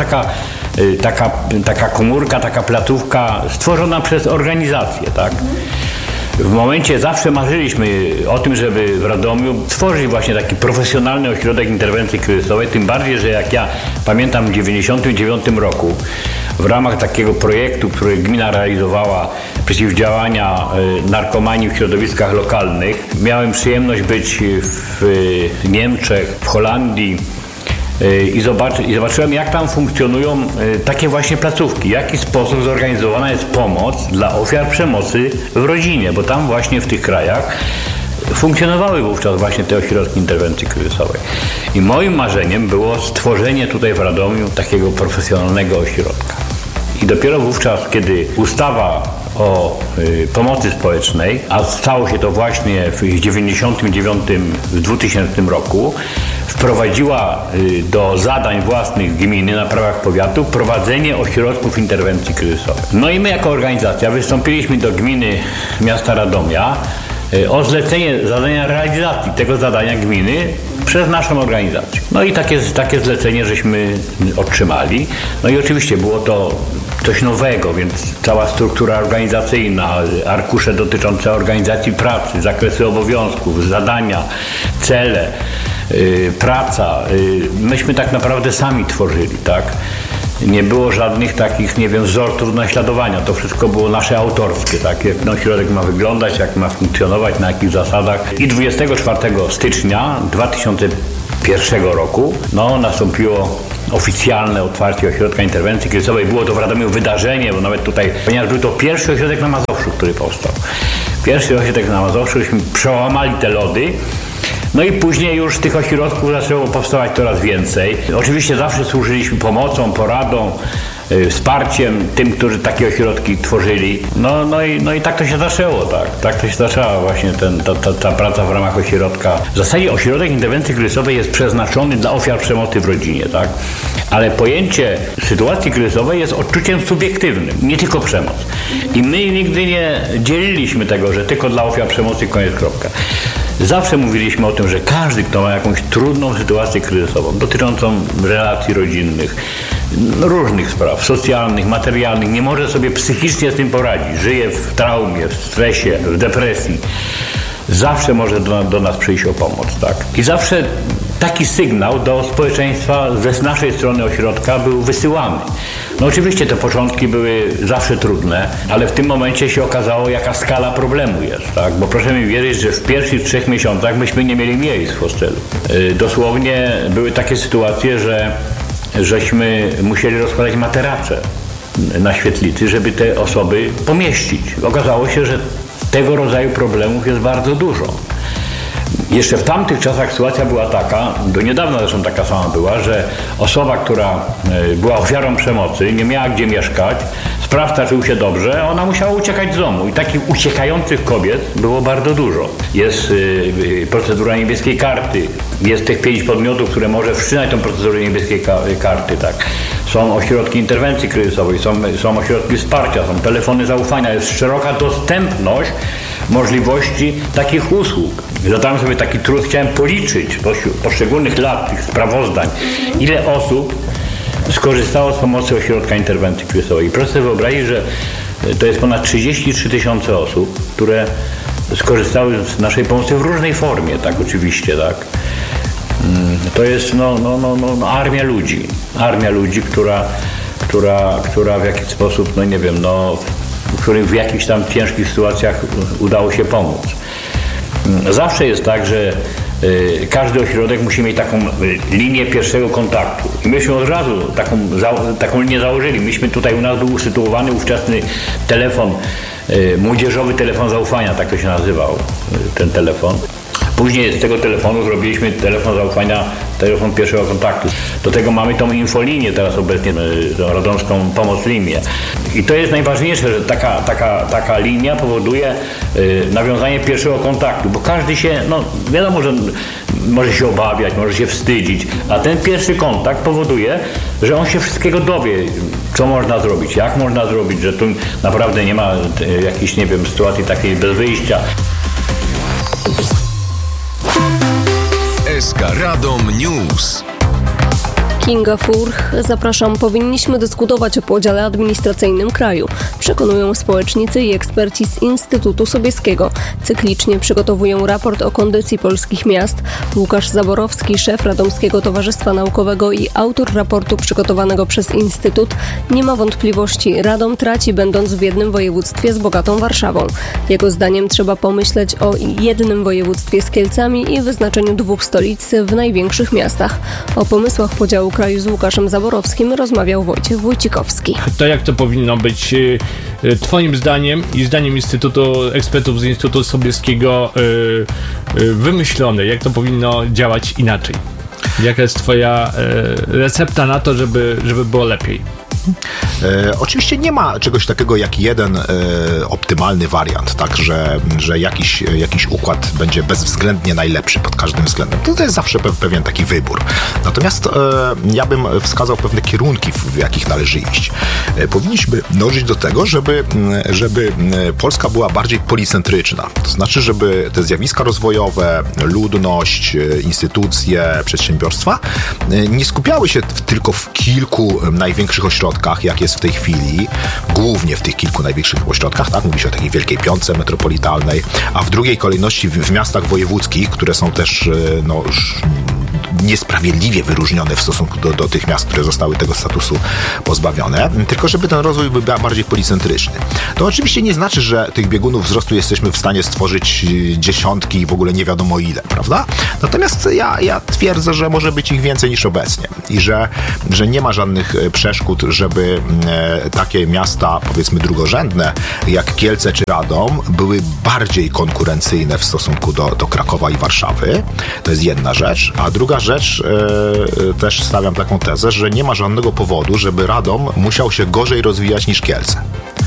taka komórka, taka placówka stworzona przez organizację, tak? W momencie zawsze marzyliśmy o tym, żeby w Radomiu stworzyć właśnie taki profesjonalny ośrodek interwencji kryzysowej, tym bardziej, że jak ja pamiętam w 1999 roku w ramach takiego projektu, który gmina realizowała przeciwdziałania narkomanii w środowiskach lokalnych, miałem przyjemność być w Niemczech, w Holandii, i zobaczyłem, jak tam funkcjonują takie właśnie placówki, w jaki sposób zorganizowana jest pomoc dla ofiar przemocy w rodzinie, bo tam właśnie w tych krajach funkcjonowały wówczas właśnie te ośrodki interwencji kryzysowej. I moim marzeniem było stworzenie tutaj w Radomiu takiego profesjonalnego ośrodka. I dopiero wówczas, kiedy ustawa o pomocy społecznej, a stało się to właśnie w 1999, w 2000 roku, wprowadziła do zadań własnych gminy na prawach powiatu prowadzenie ośrodków interwencji kryzysowej. No i my jako organizacja wystąpiliśmy do gminy miasta Radomia o zlecenie zadania realizacji tego zadania gminy przez naszą organizację. No i takie zlecenie żeśmy otrzymali. No i oczywiście było to coś nowego, więc cała struktura organizacyjna, arkusze dotyczące organizacji pracy, zakresy obowiązków, zadania, cele, praca. Myśmy tak naprawdę sami tworzyli, tak? Nie było żadnych takich, nie wiem, wzorców naśladowania. To wszystko było nasze autorskie, tak? Jak ośrodek ma wyglądać, jak ma funkcjonować, na jakich zasadach. I 24 stycznia 2001 roku nastąpiło oficjalne otwarcie ośrodka interwencji kryzysowej. Było to w Radomiu wydarzenie, bo nawet tutaj, ponieważ był to pierwszy ośrodek na Mazowszu, który powstał. Pierwszy ośrodek na Mazowszu, żeśmy przełamali te lody. No i później już tych ośrodków zaczęło powstawać coraz więcej. Oczywiście zawsze służyliśmy pomocą, poradą, wsparciem tym, którzy takie ośrodki tworzyli. No i tak to się zaczęło, tak. Tak to się zaczęła właśnie ta praca w ramach ośrodka. W zasadzie ośrodek interwencji kryzysowej jest przeznaczony dla ofiar przemocy w rodzinie, tak. Ale pojęcie sytuacji kryzysowej jest odczuciem subiektywnym, nie tylko przemoc. I my nigdy nie dzieliliśmy tego, że tylko dla ofiar przemocy koniec, kropka. Zawsze mówiliśmy o tym, że każdy, kto ma jakąś trudną sytuację kryzysową, dotyczącą relacji rodzinnych, różnych spraw, socjalnych, materialnych, nie może sobie psychicznie z tym poradzić, żyje w traumie, w stresie, w depresji, zawsze może do nas przyjść o pomoc, tak? I zawsze taki sygnał do społeczeństwa z naszej strony ośrodka był wysyłany. No oczywiście te początki były zawsze trudne, ale w tym momencie się okazało, jaka skala problemu jest, tak? Bo proszę mi wierzyć, że w pierwszych 3 miesiącach myśmy nie mieli miejsc w hostelu. Dosłownie były takie sytuacje, żeśmy musieli rozkładać materace na świetlicy, żeby te osoby pomieścić. Okazało się, że tego rodzaju problemów jest bardzo dużo. Jeszcze w tamtych czasach sytuacja była taka, do niedawna zresztą taka sama była, że osoba, która była ofiarą przemocy, nie miała gdzie mieszkać, sprawca czuł się dobrze, ona musiała uciekać z domu. I takich uciekających kobiet było bardzo dużo. Jest procedura niebieskiej karty, jest tych 5 podmiotów, które może wszczynać tą procedurę niebieskiej karty, tak. Są ośrodki interwencji kryzysowej, są ośrodki wsparcia, są telefony zaufania, jest szeroka dostępność możliwości takich usług. Zadałem sobie taki trud, chciałem policzyć poszczególnych lat tych sprawozdań, ile osób skorzystało z pomocy ośrodka interwencji kryzysowej. I proszę sobie wyobrazić, że to jest ponad 33 000 osób, które skorzystały z naszej pomocy w różnej formie, tak oczywiście, tak. To jest armia ludzi, która w jakiś sposób, którym w jakichś tam ciężkich sytuacjach udało się pomóc. Zawsze jest tak, że każdy ośrodek musi mieć taką linię pierwszego kontaktu. I myśmy od razu taką linię założyli. Myśmy tutaj, u nas był usytuowany ówczesny telefon, młodzieżowy telefon zaufania, tak to się nazywał, ten telefon. Później z tego telefonu zrobiliśmy telefon zaufania, telefon pierwszego kontaktu. Do tego mamy tą infolinię teraz obecnie, tą radomską pomoc linię. I to jest najważniejsze, że taka linia powoduje nawiązanie pierwszego kontaktu, bo każdy się, wiadomo, że może się obawiać, może się wstydzić, a ten pierwszy kontakt powoduje, że on się wszystkiego dowie, co można zrobić, jak można zrobić, że tu naprawdę nie ma jakiejś, sytuacji takiej bez wyjścia. SK Radom News. Kinga Furch, zapraszam. Powinniśmy dyskutować o podziale administracyjnym kraju. Przekonują społecznicy i eksperci z Instytutu Sobieskiego. Cyklicznie przygotowują raport o kondycji polskich miast. Łukasz Zaborowski, szef Radomskiego Towarzystwa Naukowego i autor raportu przygotowanego przez Instytut, nie ma wątpliwości. Radom traci, będąc w jednym województwie z bogatą Warszawą. Jego zdaniem trzeba pomyśleć o jednym województwie z Kielcami i wyznaczeniu 2 stolic w największych miastach. O pomysłach podziału kraju z Łukaszem Zaborowskim rozmawiał Wojciech Wójcikowski. To jak to powinno być twoim zdaniem i zdaniem ekspertów z Instytutu Sobieskiego wymyślone? Jak to powinno działać inaczej? Jaka jest twoja recepta na to, żeby było lepiej? Oczywiście nie ma czegoś takiego jak jeden optymalny wariant, tak, że jakiś układ będzie bezwzględnie najlepszy pod każdym względem. To jest zawsze pewien taki wybór. Natomiast ja bym wskazał pewne kierunki, w jakich należy iść. Powinniśmy dążyć do tego, żeby Polska była bardziej policentryczna. To znaczy, żeby te zjawiska rozwojowe, ludność, instytucje, przedsiębiorstwa nie skupiały się tylko w kilku największych ośrodkach, jak jest w tej chwili, głównie w tych kilku największych ośrodkach, tak? Mówi się o takiej wielkiej piątce metropolitalnej, a w drugiej kolejności w miastach wojewódzkich, które są też niesprawiedliwie wyróżnione w stosunku do tych miast, które zostały tego statusu pozbawione, tylko żeby ten rozwój był bardziej policentryczny. To oczywiście nie znaczy, że tych biegunów wzrostu jesteśmy w stanie stworzyć dziesiątki i w ogóle nie wiadomo ile, prawda? Natomiast ja twierdzę, że może być ich więcej niż obecnie i że nie ma żadnych przeszkód, żeby takie miasta, powiedzmy drugorzędne, jak Kielce czy Radom, były bardziej konkurencyjne w stosunku do Krakowa i Warszawy. To jest jedna rzecz. A druga rzecz, też stawiam taką tezę, że nie ma żadnego powodu, żeby Radom musiał się gorzej rozwijać niż Kielce.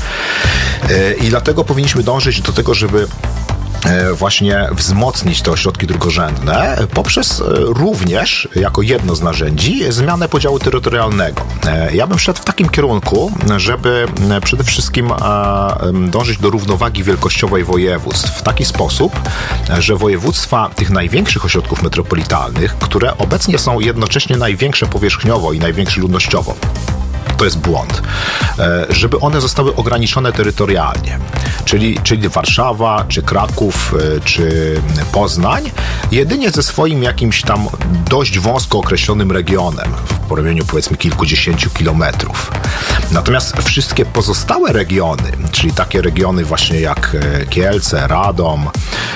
I dlatego powinniśmy dążyć do tego, żeby właśnie wzmocnić te ośrodki drugorzędne poprzez również, jako jedno z narzędzi, zmianę podziału terytorialnego. Ja bym szedł w takim kierunku, żeby przede wszystkim dążyć do równowagi wielkościowej województw w taki sposób, że województwa tych największych ośrodków metropolitalnych, które obecnie są jednocześnie największe powierzchniowo i największe ludnościowo, to jest błąd, żeby one zostały ograniczone terytorialnie. Czyli Warszawa, czy Kraków, czy Poznań, jedynie ze swoim jakimś tam dość wąsko określonym regionem, w poromieniu powiedzmy kilkudziesięciu kilometrów. Natomiast wszystkie pozostałe regiony, czyli takie regiony właśnie jak Kielce, Radom,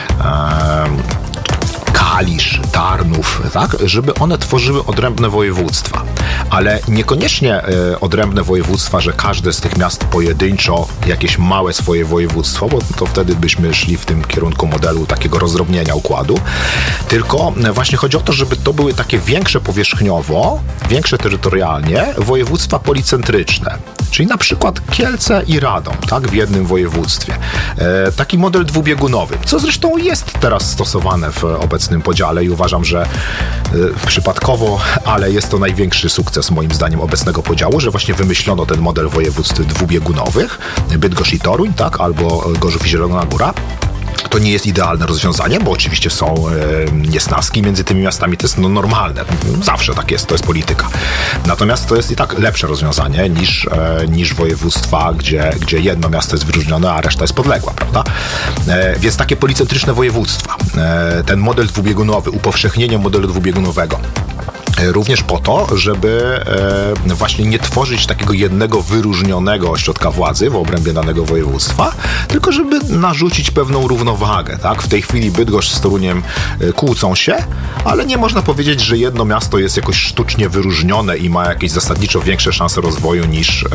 Kalisz, Tarnów, tak, żeby one tworzyły odrębne województwa. Ale niekoniecznie odrębne województwa, że każde z tych miast pojedynczo jakieś małe swoje województwo, bo to wtedy byśmy szli w tym kierunku modelu takiego rozdrobnienia układu, tylko właśnie chodzi o to, żeby to były takie większe powierzchniowo, większe terytorialnie województwa policentryczne. Czyli na przykład Kielce i Radom, tak, w jednym województwie. Taki model dwubiegunowy, co zresztą jest teraz stosowane w obecnym podziale i uważam, że przypadkowo, ale jest to największy sukces moim zdaniem obecnego podziału, że właśnie wymyślono ten model województw dwubiegunowych, Bydgoszcz i Toruń, tak, albo Gorzów i Zielona Góra. To nie jest idealne rozwiązanie, bo oczywiście są niesnaski między tymi miastami, to jest normalne, zawsze tak jest, to jest polityka. Natomiast to jest i tak lepsze rozwiązanie niż województwa, gdzie jedno miasto jest wyróżnione, a reszta jest podległa, prawda? Więc takie policentryczne województwa, ten model dwubiegunowy, upowszechnienie modelu dwubiegunowego, również po to, żeby właśnie nie tworzyć takiego jednego wyróżnionego ośrodka władzy w obrębie danego województwa, tylko żeby narzucić pewną równowagę. Tak? W tej chwili Bydgoszcz z Toruniem kłócą się, ale nie można powiedzieć, że jedno miasto jest jakoś sztucznie wyróżnione i ma jakieś zasadniczo większe szanse rozwoju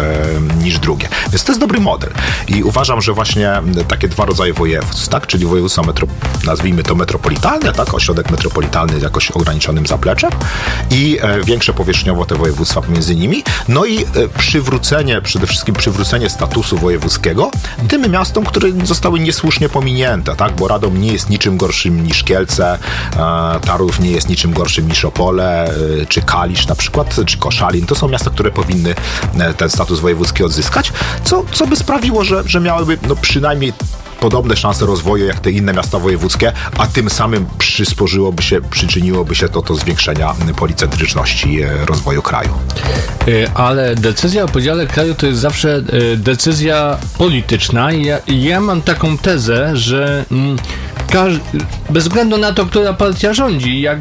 niż drugie. Więc to jest dobry model. I uważam, że właśnie takie dwa rodzaje województw, tak? Czyli województwa nazwijmy to metropolitalne, tak? Ośrodek metropolitalny z jakoś ograniczonym zapleczem i większe powierzchniowo te województwa pomiędzy nimi. No i przede wszystkim przywrócenie statusu wojewódzkiego tym miastom, które zostały niesłusznie pominięte, tak? Bo Radom nie jest niczym gorszym niż Kielce, Tarnów nie jest niczym gorszym niż Opole, czy Kalisz na przykład, czy Koszalin. To są miasta, które powinny ten status wojewódzki odzyskać, co by sprawiło, że miałyby przynajmniej podobne szanse rozwoju jak te inne miasta wojewódzkie, a tym samym przyczyniłoby się to do zwiększenia policentryczności rozwoju kraju. Ale decyzja o podziale kraju to jest zawsze decyzja polityczna i ja mam taką tezę, że bez względu na to, która partia rządzi, jak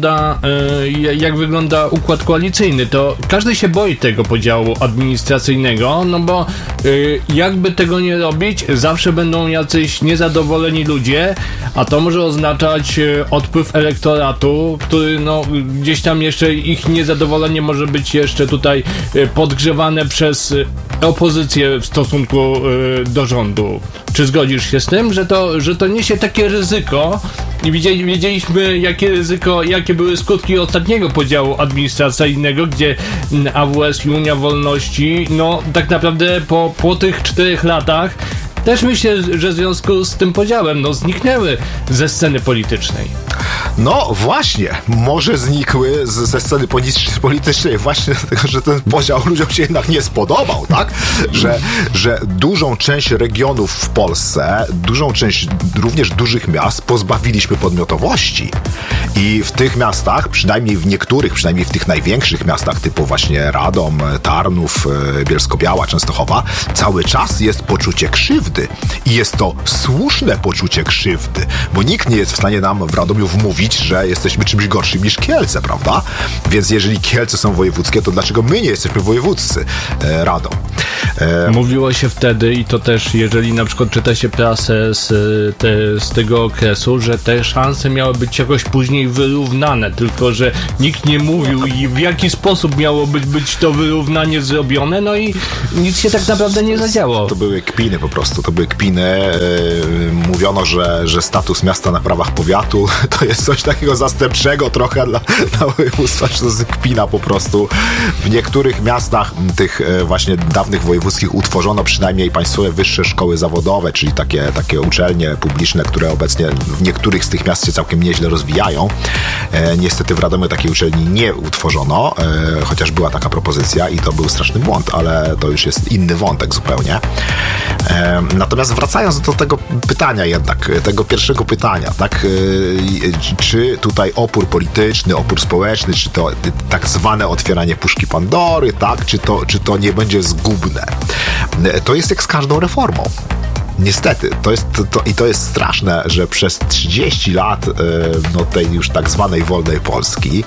wygląda układ koalicyjny, to każdy się boi tego podziału administracyjnego, no bo jakby tego nie robić, zawsze będą jacyś niezadowoleni ludzie, a to może oznaczać odpływ elektoratu, który gdzieś tam jeszcze ich niezadowolenie może być jeszcze tutaj podgrzewane przez opozycję w stosunku do rządu. Czy zgodzisz się z tym, że to niesie takie ryzyko wiedzieliśmy, jakie były skutki ostatniego podziału administracyjnego, gdzie AWS i Unia Wolności, no tak naprawdę po tych 4 latach też myślę, że w związku z tym podziałem, zniknęły ze sceny politycznej. No właśnie, może znikły ze sceny politycznej właśnie dlatego, że ten podział ludziom się jednak nie spodobał, tak? Że dużą część regionów w Polsce, dużą część również dużych miast pozbawiliśmy podmiotowości. I w tych miastach, przynajmniej w niektórych, przynajmniej w tych największych miastach typu właśnie Radom, Tarnów, Bielsko-Biała, Częstochowa, cały czas jest poczucie krzywdy. I jest to słuszne poczucie krzywdy, bo nikt nie jest w stanie nam w Radomiu wmówić, że jesteśmy czymś gorszym niż Kielce, prawda? Więc jeżeli Kielce są wojewódzkie, to dlaczego my nie jesteśmy wojewódzcy Radom? Mówiło się wtedy, i to też, jeżeli na przykład czyta się prasę z tego okresu, że te szanse miały być jakoś później wyrównane, tylko że nikt nie mówił i w jaki sposób miało być to wyrównanie zrobione, no i nic się tak naprawdę nie zadziało. To były kpiny po prostu, to były kpiny. Mówiono, że status miasta na prawach powiatu to jest coś takiego zastępczego trochę dla województwa, że to jest kpina po prostu. W niektórych miastach tych właśnie dawnych wojewódzkich utworzono przynajmniej państwowe wyższe szkoły zawodowe, czyli takie uczelnie publiczne, które obecnie w niektórych z tych miast się całkiem nieźle rozwijają. Niestety w Radomiu takiej uczelni nie utworzono, chociaż była taka propozycja i to był straszny błąd, ale to już jest inny wątek zupełnie. Natomiast wracając do tego pytania jednak, tego pierwszego pytania, tak? Czy tutaj opór polityczny, opór społeczny, czy to tak zwane otwieranie puszki Pandory, tak? Czy to nie będzie zgubne? To jest jak z każdą reformą. Niestety, to jest straszne, że przez 30 lat tej już tak zwanej wolnej Polski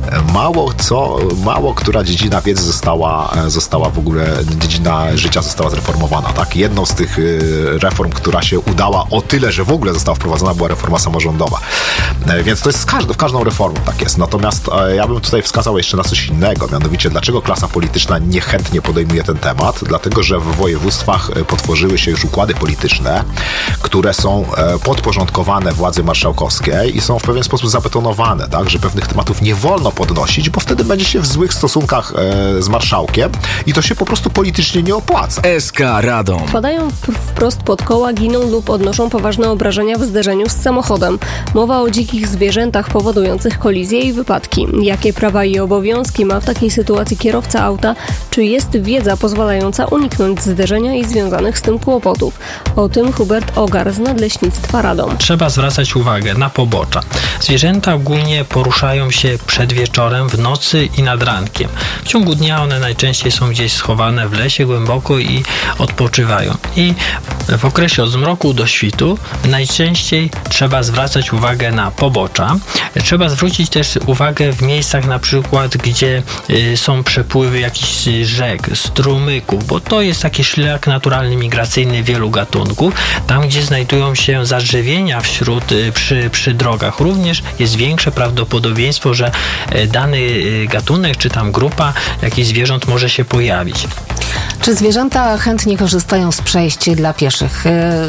mało która dziedzina wiedzy została w ogóle, dziedzina życia została zreformowana, tak? Jedną z tych reform, która się udała o tyle, że w ogóle została wprowadzona, była reforma samorządowa. Więc to jest w każdą reformą tak jest. Natomiast ja bym tutaj wskazał jeszcze na coś innego, mianowicie dlaczego klasa polityczna niechętnie podejmuje ten temat? Dlatego, że w województwach potworzyły się już układy polityczne, które są podporządkowane władzy marszałkowskiej i są w pewien sposób zabetonowane, tak, że pewnych tematów nie wolno podnosić, bo wtedy będzie się w złych stosunkach z marszałkiem i to się po prostu politycznie nie opłaca. SK Radom. Wpadają wprost pod koła, giną lub odnoszą poważne obrażenia w zderzeniu z samochodem. Mowa o dzikich zwierzętach powodujących kolizje i wypadki. Jakie prawa i obowiązki ma w takiej sytuacji kierowca auta? Czy jest wiedza pozwalająca uniknąć zderzenia i związanych z tym kłopotów? O tym Hubert Ogar z Nadleśnictwa Radom. Trzeba zwracać uwagę na pobocza. Zwierzęta ogólnie poruszają się przed wieczorem, w nocy i nad rankiem. W ciągu dnia one najczęściej są gdzieś schowane w lesie głęboko i odpoczywają. I w okresie od zmroku do świtu najczęściej trzeba zwracać uwagę na pobocza. Trzeba zwrócić też uwagę w miejscach na przykład, gdzie są przepływy jakichś rzek, strumyków, bo to jest taki szlak naturalny, migracyjny wielu gatunków. Tam, gdzie znajdują się zadrzewienia przy drogach, również jest większe prawdopodobieństwo, że dany gatunek, czy tam grupa jakichś zwierząt może się pojawić. Czy zwierzęta chętnie korzystają z przejść dla pieszych?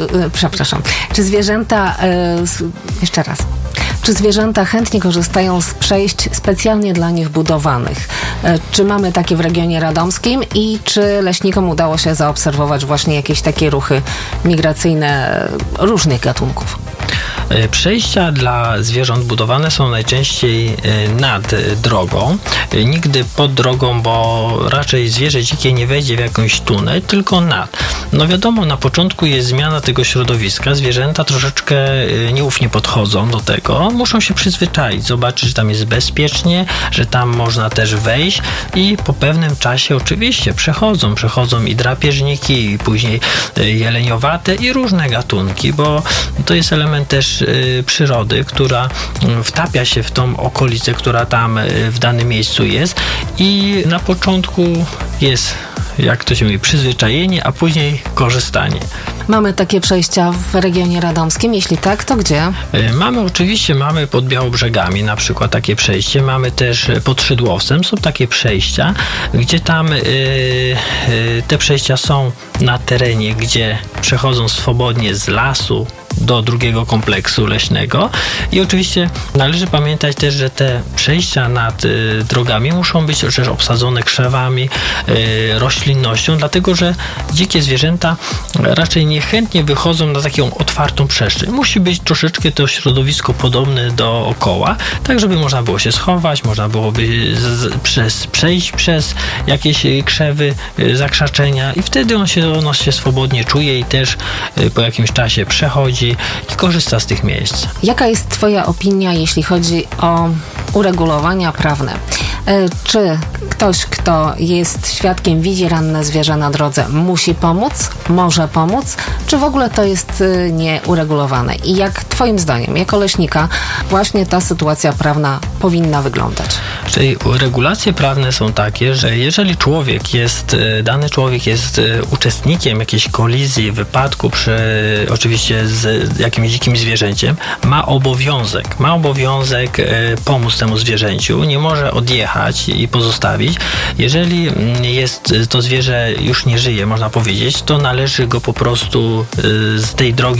Czy zwierzęta... Jeszcze raz. Czy zwierzęta chętnie korzystają z przejść specjalnie dla nich budowanych? Czy mamy takie w regionie radomskim i czy leśnikom udało się zaobserwować właśnie jakieś takie ruchy migracyjne różnych gatunków? Przejścia dla zwierząt budowane są najczęściej nad drogą, nigdy pod drogą, bo raczej zwierzę dzikie nie wejdzie w jakąś tunel, tylko nad. No wiadomo, na początku jest zmiana tego środowiska, zwierzęta troszeczkę nieufnie podchodzą do tego, muszą się przyzwyczaić, zobaczyć, że tam jest bezpiecznie, że tam można też wejść i po pewnym czasie oczywiście przechodzą i drapieżniki, i później jeleniowate i różne gatunki, bo to jest element też przyrody, która wtapia się w tą okolicę, która tam w danym miejscu jest i na początku jest, jak to się mówi, przyzwyczajenie, a później korzystanie. Mamy takie przejścia w regionie radomskim? Jeśli tak, to gdzie? Mamy pod Białobrzegami na przykład takie przejście, mamy też pod Szydłowcem, są takie przejścia, gdzie tam te przejścia są na terenie, gdzie przechodzą swobodnie z lasu do drugiego kompleksu leśnego. I oczywiście należy pamiętać też, że te przejścia nad drogami muszą być też obsadzone krzewami, roślinnością, dlatego że dzikie zwierzęta raczej niechętnie wychodzą na taką otwartą przestrzeń. Musi być troszeczkę to środowisko podobne dookoła, tak żeby można było się schować, można byłoby przejść przez jakieś krzewy, zakrzaczenia i wtedy ono się swobodnie czuje i też po jakimś czasie przechodzi i korzysta z tych miejsc. Jaka jest Twoja opinia, jeśli chodzi o uregulowania prawne? Czy ktoś, kto jest świadkiem, widzi ranne zwierzę na drodze, musi pomóc, może pomóc, czy w ogóle to jest nieuregulowane? I jak Twoim zdaniem, jako leśnika, właśnie ta sytuacja prawna powinna wyglądać? Czyli regulacje prawne są takie, że jeżeli dany człowiek jest uczestnikiem jakiejś kolizji, wypadku oczywiście z jakimś dzikim zwierzęciem, ma obowiązek pomóc temu zwierzęciu, nie może odjechać i pozostawić. Jeżeli to zwierzę już nie żyje, można powiedzieć, to należy go po prostu z tej drogi